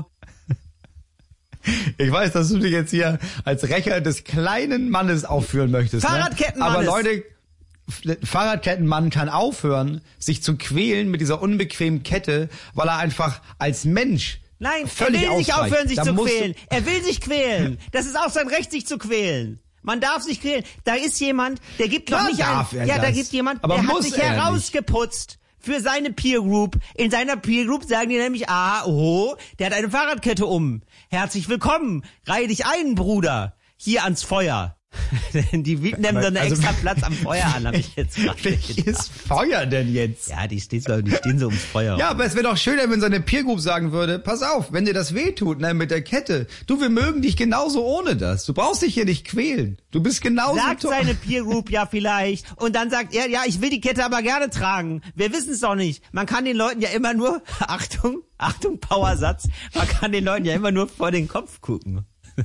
A: Ich weiß, dass du dich jetzt hier als Rächer des kleinen Mannes aufführen möchtest.
B: Fahrradkettenmannes.
A: Ne? Aber Leute... Fahrradkettenmann kann aufhören, sich zu quälen mit dieser unbequemen Kette, weil er einfach als Mensch
B: Nein,
A: völlig
B: er will nicht
A: ausreicht.
B: aufhören, sich
A: da
B: zu
A: musst
B: quälen. Er will sich quälen. Das ist auch sein Recht, sich zu quälen. Man darf sich quälen. Da ist jemand, der gibt noch
A: Klar
B: nicht
A: darf
B: ein.
A: er
B: Ja, da
A: das.
B: gibt jemand,
A: Aber
B: der hat
A: muss
B: sich
A: er
B: herausgeputzt für seine Peer Group. In seiner Peer Group sagen die nämlich, ah, oh, der hat eine Fahrradkette um. Herzlich willkommen. Reihe dich ein, Bruder. Hier ans Feuer. Die bieten dann so einen
A: also,
B: extra Platz am Feuer an, habe ich jetzt gerade
A: Welches Feuer denn jetzt?
B: Ja, die stehen so, die stehen so ums Feuer.
A: Ja, aber es wäre doch schöner, wenn seine Peer Group sagen würde, pass auf, wenn dir das wehtut, ne, mit der Kette, du, wir mögen dich genauso ohne das. Du brauchst dich hier nicht quälen. Du bist genauso
B: Sagt
A: toll.
B: seine Peer Group ja vielleicht. Und dann sagt er, ja, ich will die Kette aber gerne tragen. Wir wissen es doch nicht. Man kann den Leuten ja immer nur, Achtung, Achtung, Powersatz, man kann den Leuten ja immer nur vor den Kopf gucken.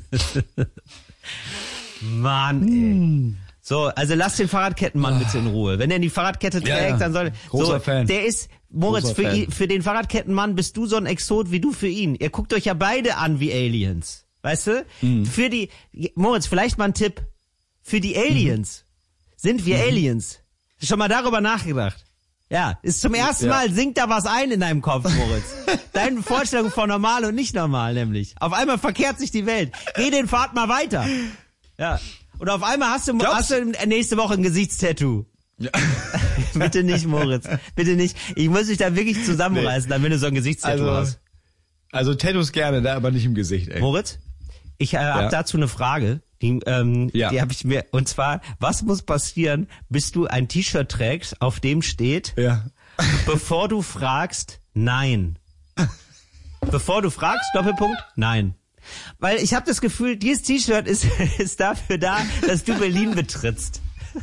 B: Mann, ey. So, also lass den Fahrradkettenmann bitte in Ruhe. Wenn er die Fahrradkette trägt,
A: ja, ja.
B: dann soll...
A: Großer
B: so,
A: Fan.
B: Der ist, Moritz, für, ihn, für den Fahrradkettenmann bist du so ein Exot wie du für ihn. Ihr guckt euch ja beide an wie Aliens. Weißt du? Mhm. Für die... Moritz, vielleicht mal ein Tipp. Für die Aliens mhm. sind wir mhm. Aliens. Schon mal darüber nachgedacht? Ja, ist zum ersten ja. Mal sinkt da was ein in deinem Kopf, Moritz. Deine Vorstellung von normal und nicht normal nämlich. Auf einmal verkehrt sich die Welt. Geh den Pfad mal weiter. Ja. Und auf einmal hast du, hast du nächste Woche ein Gesichtstattoo. Ja. Bitte nicht, Moritz. Bitte nicht. Ich muss dich da wirklich zusammenreißen, nee. Dann, wenn du so ein Gesichtstattoo
A: also,
B: hast.
A: Also Tattoos gerne, da aber nicht im Gesicht, ey.
B: Moritz, ich äh, ja. habe dazu eine Frage. Die, ähm, ja. die habe ich mir, und zwar, was muss passieren, bis du ein T-Shirt trägst, auf dem steht,
A: ja.
B: bevor du fragst, nein. Bevor du fragst, Doppelpunkt, nein. Weil ich habe das Gefühl, dieses T-Shirt ist, ist dafür da, dass du Berlin betrittst.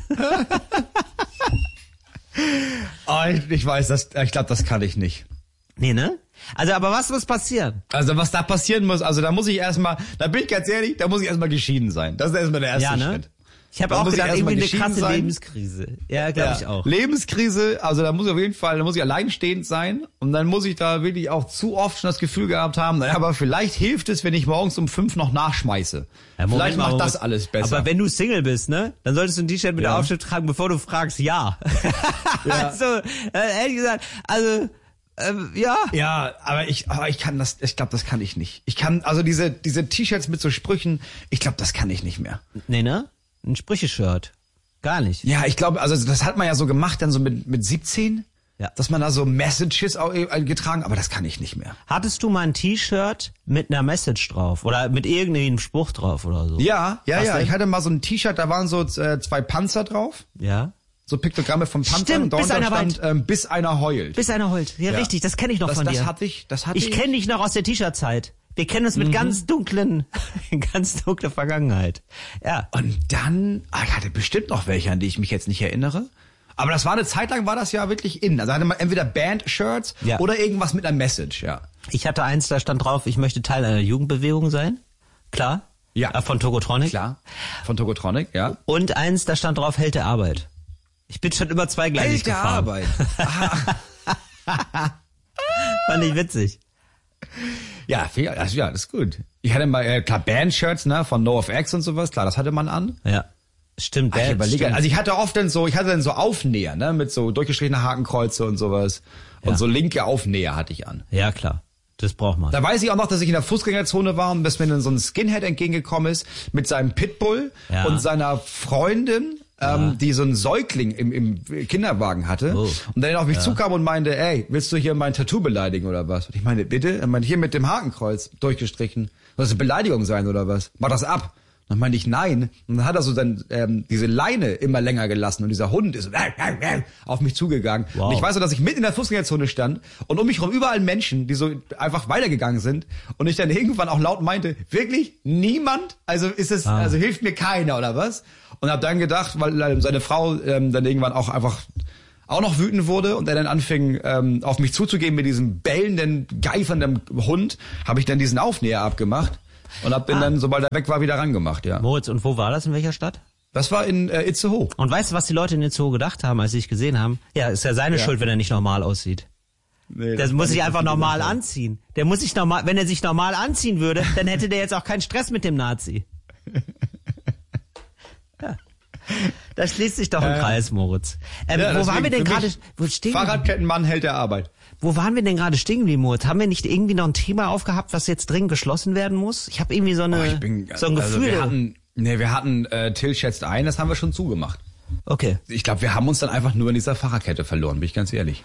A: Oh, ich, ich weiß, das, ich glaube, das kann ich nicht.
B: Nee, ne? Also, aber was muss passieren?
A: Also, was da passieren muss, also da muss ich erstmal, da bin ich ganz ehrlich, da muss ich erstmal geschieden sein. Das ist erstmal der erste
B: ja, ne?
A: Schritt.
B: Ich habe auch gedacht, irgendwie eine krasse sein. Lebenskrise. Ja, glaube ja. ich auch.
A: Lebenskrise, also da muss ich auf jeden Fall, da muss ich alleinstehend sein und dann muss ich da wirklich auch zu oft schon das Gefühl gehabt haben, naja, aber vielleicht hilft es, wenn ich morgens um fünf noch nachschmeiße. Ja, vielleicht macht mal, das alles besser.
B: Aber wenn du Single bist, ne, dann solltest du ein T-Shirt mit ja. der Aufschrift tragen, bevor du fragst, ja. ja. Also, äh, ehrlich gesagt, also... Ähm, ja.
A: Ja, aber ich, aber ich kann das, ich glaube, das kann ich nicht. Ich kann, also diese, diese T-Shirts mit so Sprüchen, ich glaube, das kann ich nicht mehr.
B: Nee, ne? Ein Sprüche-Shirt. Gar nicht.
A: Ja, ich glaube, also das hat man ja so gemacht, dann so mit, mit siebzehn, ja. dass man da so Messages auch getragen, aber das kann ich nicht mehr.
B: Hattest du mal ein T-Shirt mit einer Message drauf oder mit irgendeinem Spruch drauf oder so?
A: Ja, ja,
B: Was
A: ja.
B: denn?
A: Ich hatte mal so ein T-Shirt, da waren so äh, zwei Panzer drauf.
B: Ja.
A: So Piktogramme vom Panzer.
B: Stimmt,
A: und darunter
B: bis einer
A: stand, ähm, bis einer heult.
B: Bis einer heult. Ja, ja. Richtig, das kenne ich noch
A: das,
B: von
A: das
B: dir.
A: Hatte ich, das hatte ich.
B: Ich kenne dich noch aus der T-Shirt-Zeit. Wir kennen uns mit mhm. ganz dunklen, ganz dunkler Vergangenheit. Ja.
A: Und dann, ah, ich hatte bestimmt noch welche, an die ich mich jetzt nicht erinnere. Aber das war eine Zeit lang, war das ja wirklich in. Also hatte man entweder Band-Shirts ja. oder irgendwas mit einer Message, ja.
B: Ich hatte eins, da stand drauf, ich möchte Teil einer Jugendbewegung sein. Klar.
A: Ja.
B: Äh, von Tokotronic.
A: Klar. Von Tokotronic, ja.
B: Und eins, da stand drauf, Held der Arbeit. Ich bin schon immer zweigleisig gefahren.
A: Held der Arbeit.
B: Fand ich witzig.
A: Ja, also, ja, das ist gut. Ich hatte mal, äh, klar, Band-Shirts, ne, von NoFX und sowas, klar, das hatte man an.
B: Ja. Stimmt,
A: Ach, ich überlege, also ich hatte oft dann so, ich hatte dann so Aufnäher, ne, mit so durchgestrichene Hakenkreuze und sowas. Und
B: Ja.
A: so linke Aufnäher hatte ich an.
B: Ja, klar. Das braucht man.
A: Da weiß ich auch noch, dass ich in der Fußgängerzone war und dass mir dann so ein Skinhead entgegengekommen ist mit seinem Pitbull
B: Ja.
A: und seiner Freundin, ähm, die so einen Säugling im, im Kinderwagen hatte.
B: Oh.
A: Und dann auf mich zukam und meinte, ey, willst du hier mein Tattoo beleidigen oder was? Und ich meine, bitte? Er meinte, hier mit dem Hakenkreuz durchgestrichen. Soll das eine Beleidigung sein oder was? Mach das ab. Und dann meinte ich, nein. Und dann hat er so dann ähm, diese Leine immer länger gelassen und dieser Hund ist so auf mich zugegangen.
B: Wow.
A: Und ich weiß so, dass ich mitten in der Fußgängerzone stand und um mich herum überall Menschen, die so einfach weitergegangen sind und ich dann irgendwann auch laut meinte, wirklich niemand? Also ist es,
B: Ah.
A: also hilft mir keiner oder was? Und habe dann gedacht, weil ähm, seine Frau ähm, dann irgendwann auch einfach auch noch wütend wurde und er dann anfing ähm, auf mich zuzugehen mit diesem bellenden, geifernden Hund, habe ich dann diesen Aufnäher abgemacht. Und hab den
B: Ah.
A: dann, sobald er weg war, wieder rangemacht, ja.
B: Moritz, und wo war das? In welcher Stadt?
A: Das war in äh, Itzehoe.
B: Und weißt du, was die Leute in Itzehoe gedacht haben, als sie dich gesehen haben? Ja, ist ja seine
A: Ja.
B: Schuld, wenn er nicht normal aussieht.
A: Nee,
B: Der
A: das
B: muss
A: war
B: sich
A: nicht,
B: einfach
A: was die
B: normal
A: gesagt haben.
B: anziehen. Der muss sich normal, wenn er sich normal anziehen würde, dann hätte der jetzt auch keinen Stress mit dem Nazi. Ja. Da schließt sich doch ein
A: Ja.
B: Kreis, Moritz. Ähm,
A: Ja,
B: wo
A: deswegen,
B: waren wir denn
A: für
B: gerade?
A: mich,
B: Wo stehen?
A: Fahrradkettenmann hält der Arbeit.
B: Wo waren wir denn gerade stehen geblieben, Moritz? Haben wir nicht irgendwie noch ein Thema aufgehabt, was jetzt dringend geschlossen werden muss? Ich habe irgendwie so eine,
A: Oh, ich bin,
B: so ein
A: also
B: Gefühl.
A: wir hatten, nee, wir hatten äh, Till schätzt ein, das haben wir schon zugemacht.
B: Okay.
A: Ich glaube, wir haben uns dann einfach nur in dieser Fahrradkette verloren, bin ich ganz ehrlich.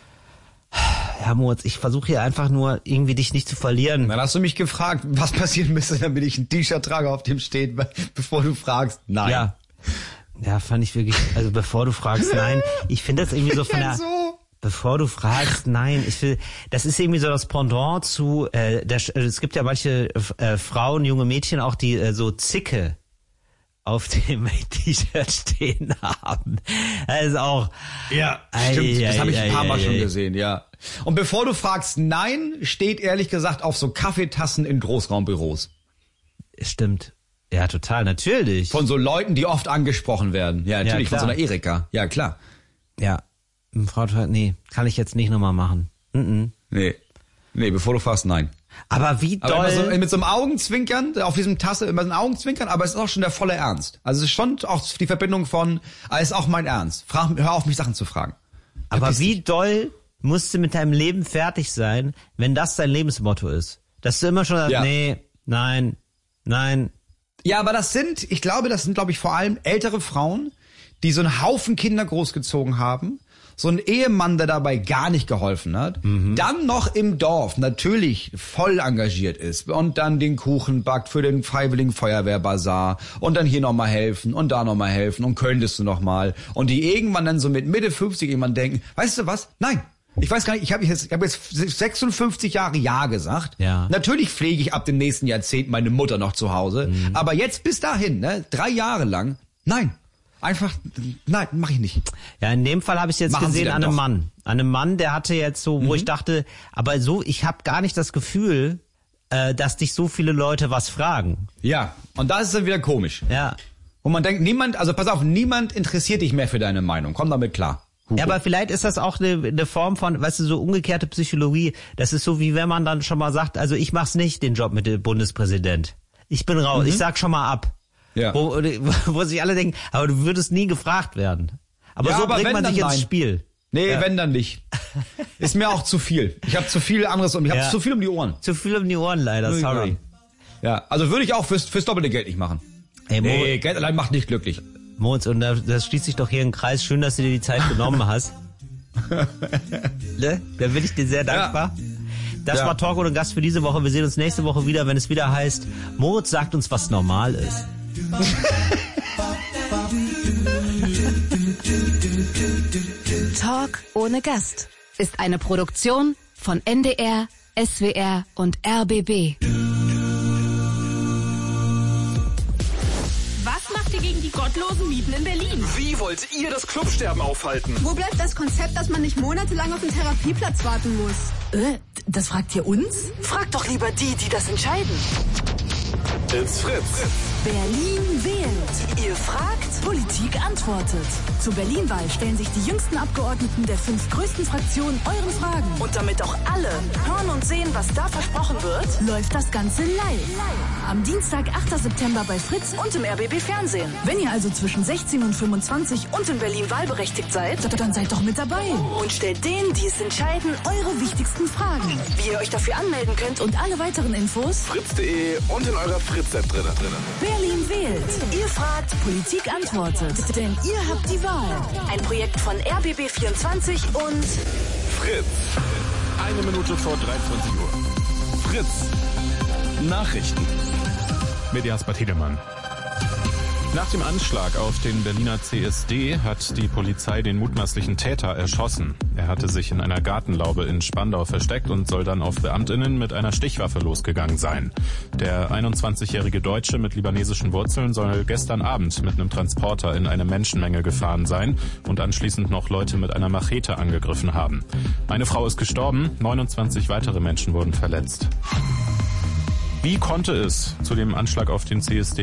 B: Ja, Moritz, ich versuche hier einfach nur irgendwie dich nicht zu verlieren.
A: Dann hast du mich gefragt, was passieren müsste, damit ich ein T-Shirt trage, auf dem steht, bevor du fragst. Nein.
B: Ja. Ja, fand ich wirklich, also bevor du fragst, nein, ich finde das irgendwie so von der,
A: so.
B: bevor du fragst, nein, ich will, das ist irgendwie so das Pendant zu, äh, der, es gibt ja manche äh, Frauen, junge Mädchen auch, die äh, so Zicke auf dem T-Shirt stehen haben. Das ist auch,
A: Ja,
B: Ei,
A: stimmt. Das
B: ei,
A: habe ich ein
B: ei,
A: paar Mal
B: ei,
A: schon
B: ei.
A: gesehen, ja. Und bevor du fragst, nein, steht ehrlich gesagt auf so Kaffeetassen in Großraumbüros.
B: stimmt. Ja, total, natürlich.
A: Von so Leuten, die oft angesprochen werden. Ja, natürlich,
B: klar.
A: von so einer Erika. Ja, klar.
B: Ja. Frau, nee, kann ich jetzt nicht nochmal machen. Mm-mm.
A: Nee. Nee, bevor du fragst, nein.
B: Aber wie
A: Aber
B: doll...
A: immer so, mit so einem Augenzwinkern, auf diesem Tasse, immer so ein Augenzwinkern, aber es ist auch schon der volle Ernst. Also es ist schon auch die Verbindung von, ah, ist auch mein Ernst. Frag, hör auf, mich Sachen zu fragen.
B: Aber
A: Verpiss
B: wie
A: dich.
B: doll musst du mit deinem Leben fertig sein, wenn das dein Lebensmotto ist? Dass du immer schon sagst,
A: Ja.
B: nee, nein, nein.
A: Ja, aber das sind, ich glaube, das sind, glaube ich, vor allem ältere Frauen, die so einen Haufen Kinder großgezogen haben, so ein Ehemann, der dabei gar nicht geholfen hat, dann noch im Dorf natürlich voll engagiert ist und dann den Kuchen backt für den Freiwilligen Feuerwehrbazar und dann hier nochmal helfen und da nochmal helfen und könntest du nochmal und die irgendwann dann so mit Mitte fünfzig jemand denken, weißt du was? Nein. Ich weiß gar nicht, ich habe jetzt, ich hab jetzt sechsundfünfzig Jahre Ja gesagt.
B: Ja.
A: Natürlich pflege ich ab dem nächsten Jahrzehnt meine Mutter noch zu Hause.
B: Mhm.
A: Aber jetzt bis dahin, ne, drei Jahre lang, nein. Einfach, nein, mache ich nicht.
B: Ja, in dem Fall habe ich jetzt
A: Machen Sie
B: gesehen
A: denn
B: an einem
A: doch.
B: Mann. An einem Mann, der hatte jetzt so, wo
A: Mhm.
B: ich dachte, aber so, ich habe gar nicht das Gefühl, äh, dass dich so viele Leute was fragen.
A: Ja, und da ist es dann wieder komisch.
B: Ja.
A: Und man denkt, niemand, also pass auf, niemand interessiert dich mehr für deine Meinung. Komm damit klar. Hugo.
B: Ja, aber vielleicht ist das auch eine, eine Form von, weißt du, so umgekehrte Psychologie. Das ist so, wie wenn man dann schon mal sagt, also ich mach's nicht, den Job mit dem Bundespräsident. Ich bin raus, ich sag schon mal ab.
A: Ja.
B: Wo, wo sich alle denken, aber du würdest nie gefragt werden. Aber
A: Ja,
B: so
A: aber
B: bringt
A: wenn,
B: man sich
A: dann
B: ins
A: nein.
B: Spiel.
A: Nee,
B: Ja.
A: wenn dann nicht. Ist mir auch zu viel. Ich habe zu viel anderes und ich habe
B: Ja.
A: zu viel um die Ohren.
B: Zu viel um die Ohren leider,
A: Nur die
B: sorry.
A: Ohren. Ja, also würde ich auch fürs, fürs doppelte Geld nicht machen.
B: Ey, Mo,
A: Nee, Geld allein macht nicht glücklich.
B: Moritz, und da, das schließt sich doch hier ein Kreis. Schön, dass du dir die Zeit genommen hast. Ne? Da bin ich dir sehr dankbar. Das
A: Ja.
B: war Talk ohne Gast für diese Woche. Wir sehen uns nächste Woche wieder, wenn es wieder heißt, Moritz sagt uns, was normal ist.
C: Talk ohne Gast ist eine Produktion von N D R, S W R und R B B.
D: Was macht ihr gegen die gottlosen Mieten in Berlin?
E: Wie wollt ihr das Clubsterben aufhalten?
F: Wo bleibt das Konzept, dass man nicht monatelang auf den Therapieplatz warten muss?
G: Äh, das fragt ihr uns? Fragt doch lieber die, die das entscheiden.
E: It's Fritz.
G: Berlin wählt. Ihr fragt, Politik antwortet. Zur Berlin-Wahl stellen sich die jüngsten Abgeordneten der fünf größten Fraktionen euren Fragen. Und damit auch alle hören und sehen, was da versprochen wird, läuft das Ganze live. Am Dienstag, achter September bei Fritz und im R B B Fernsehen. Wenn ihr also zwischen sechzehn und fünfundzwanzig und in Berlin wahlberechtigt seid, dann seid doch mit dabei. Und stellt denen, die es entscheiden, eure wichtigsten Fragen. Wie ihr euch dafür anmelden könnt und alle weiteren Infos
E: fritz punkt de und in eurer Fritz-App drin.
G: Berlin wählt. Ihr fragt, Politik antwortet. Denn ihr habt die Wahl. Ein Projekt von R B B vierundzwanzig und
E: Fritz. Eine Minute vor dreiundzwanzig Uhr. Fritz. Nachrichten. Mit Jasper Tiedemann. Nach dem Anschlag auf den Berliner C S D hat die Polizei den mutmaßlichen Täter erschossen. Er hatte sich in einer Gartenlaube in Spandau versteckt und soll dann auf BeamtInnen mit einer Stichwaffe losgegangen sein. Der einundzwanzigjährige Deutsche mit libanesischen Wurzeln soll gestern Abend mit einem Transporter in eine Menschenmenge gefahren sein und anschließend noch Leute mit einer Machete angegriffen haben. Eine Frau ist gestorben, neunundzwanzig weitere Menschen wurden verletzt. Wie konnte es zu dem Anschlag auf den C S D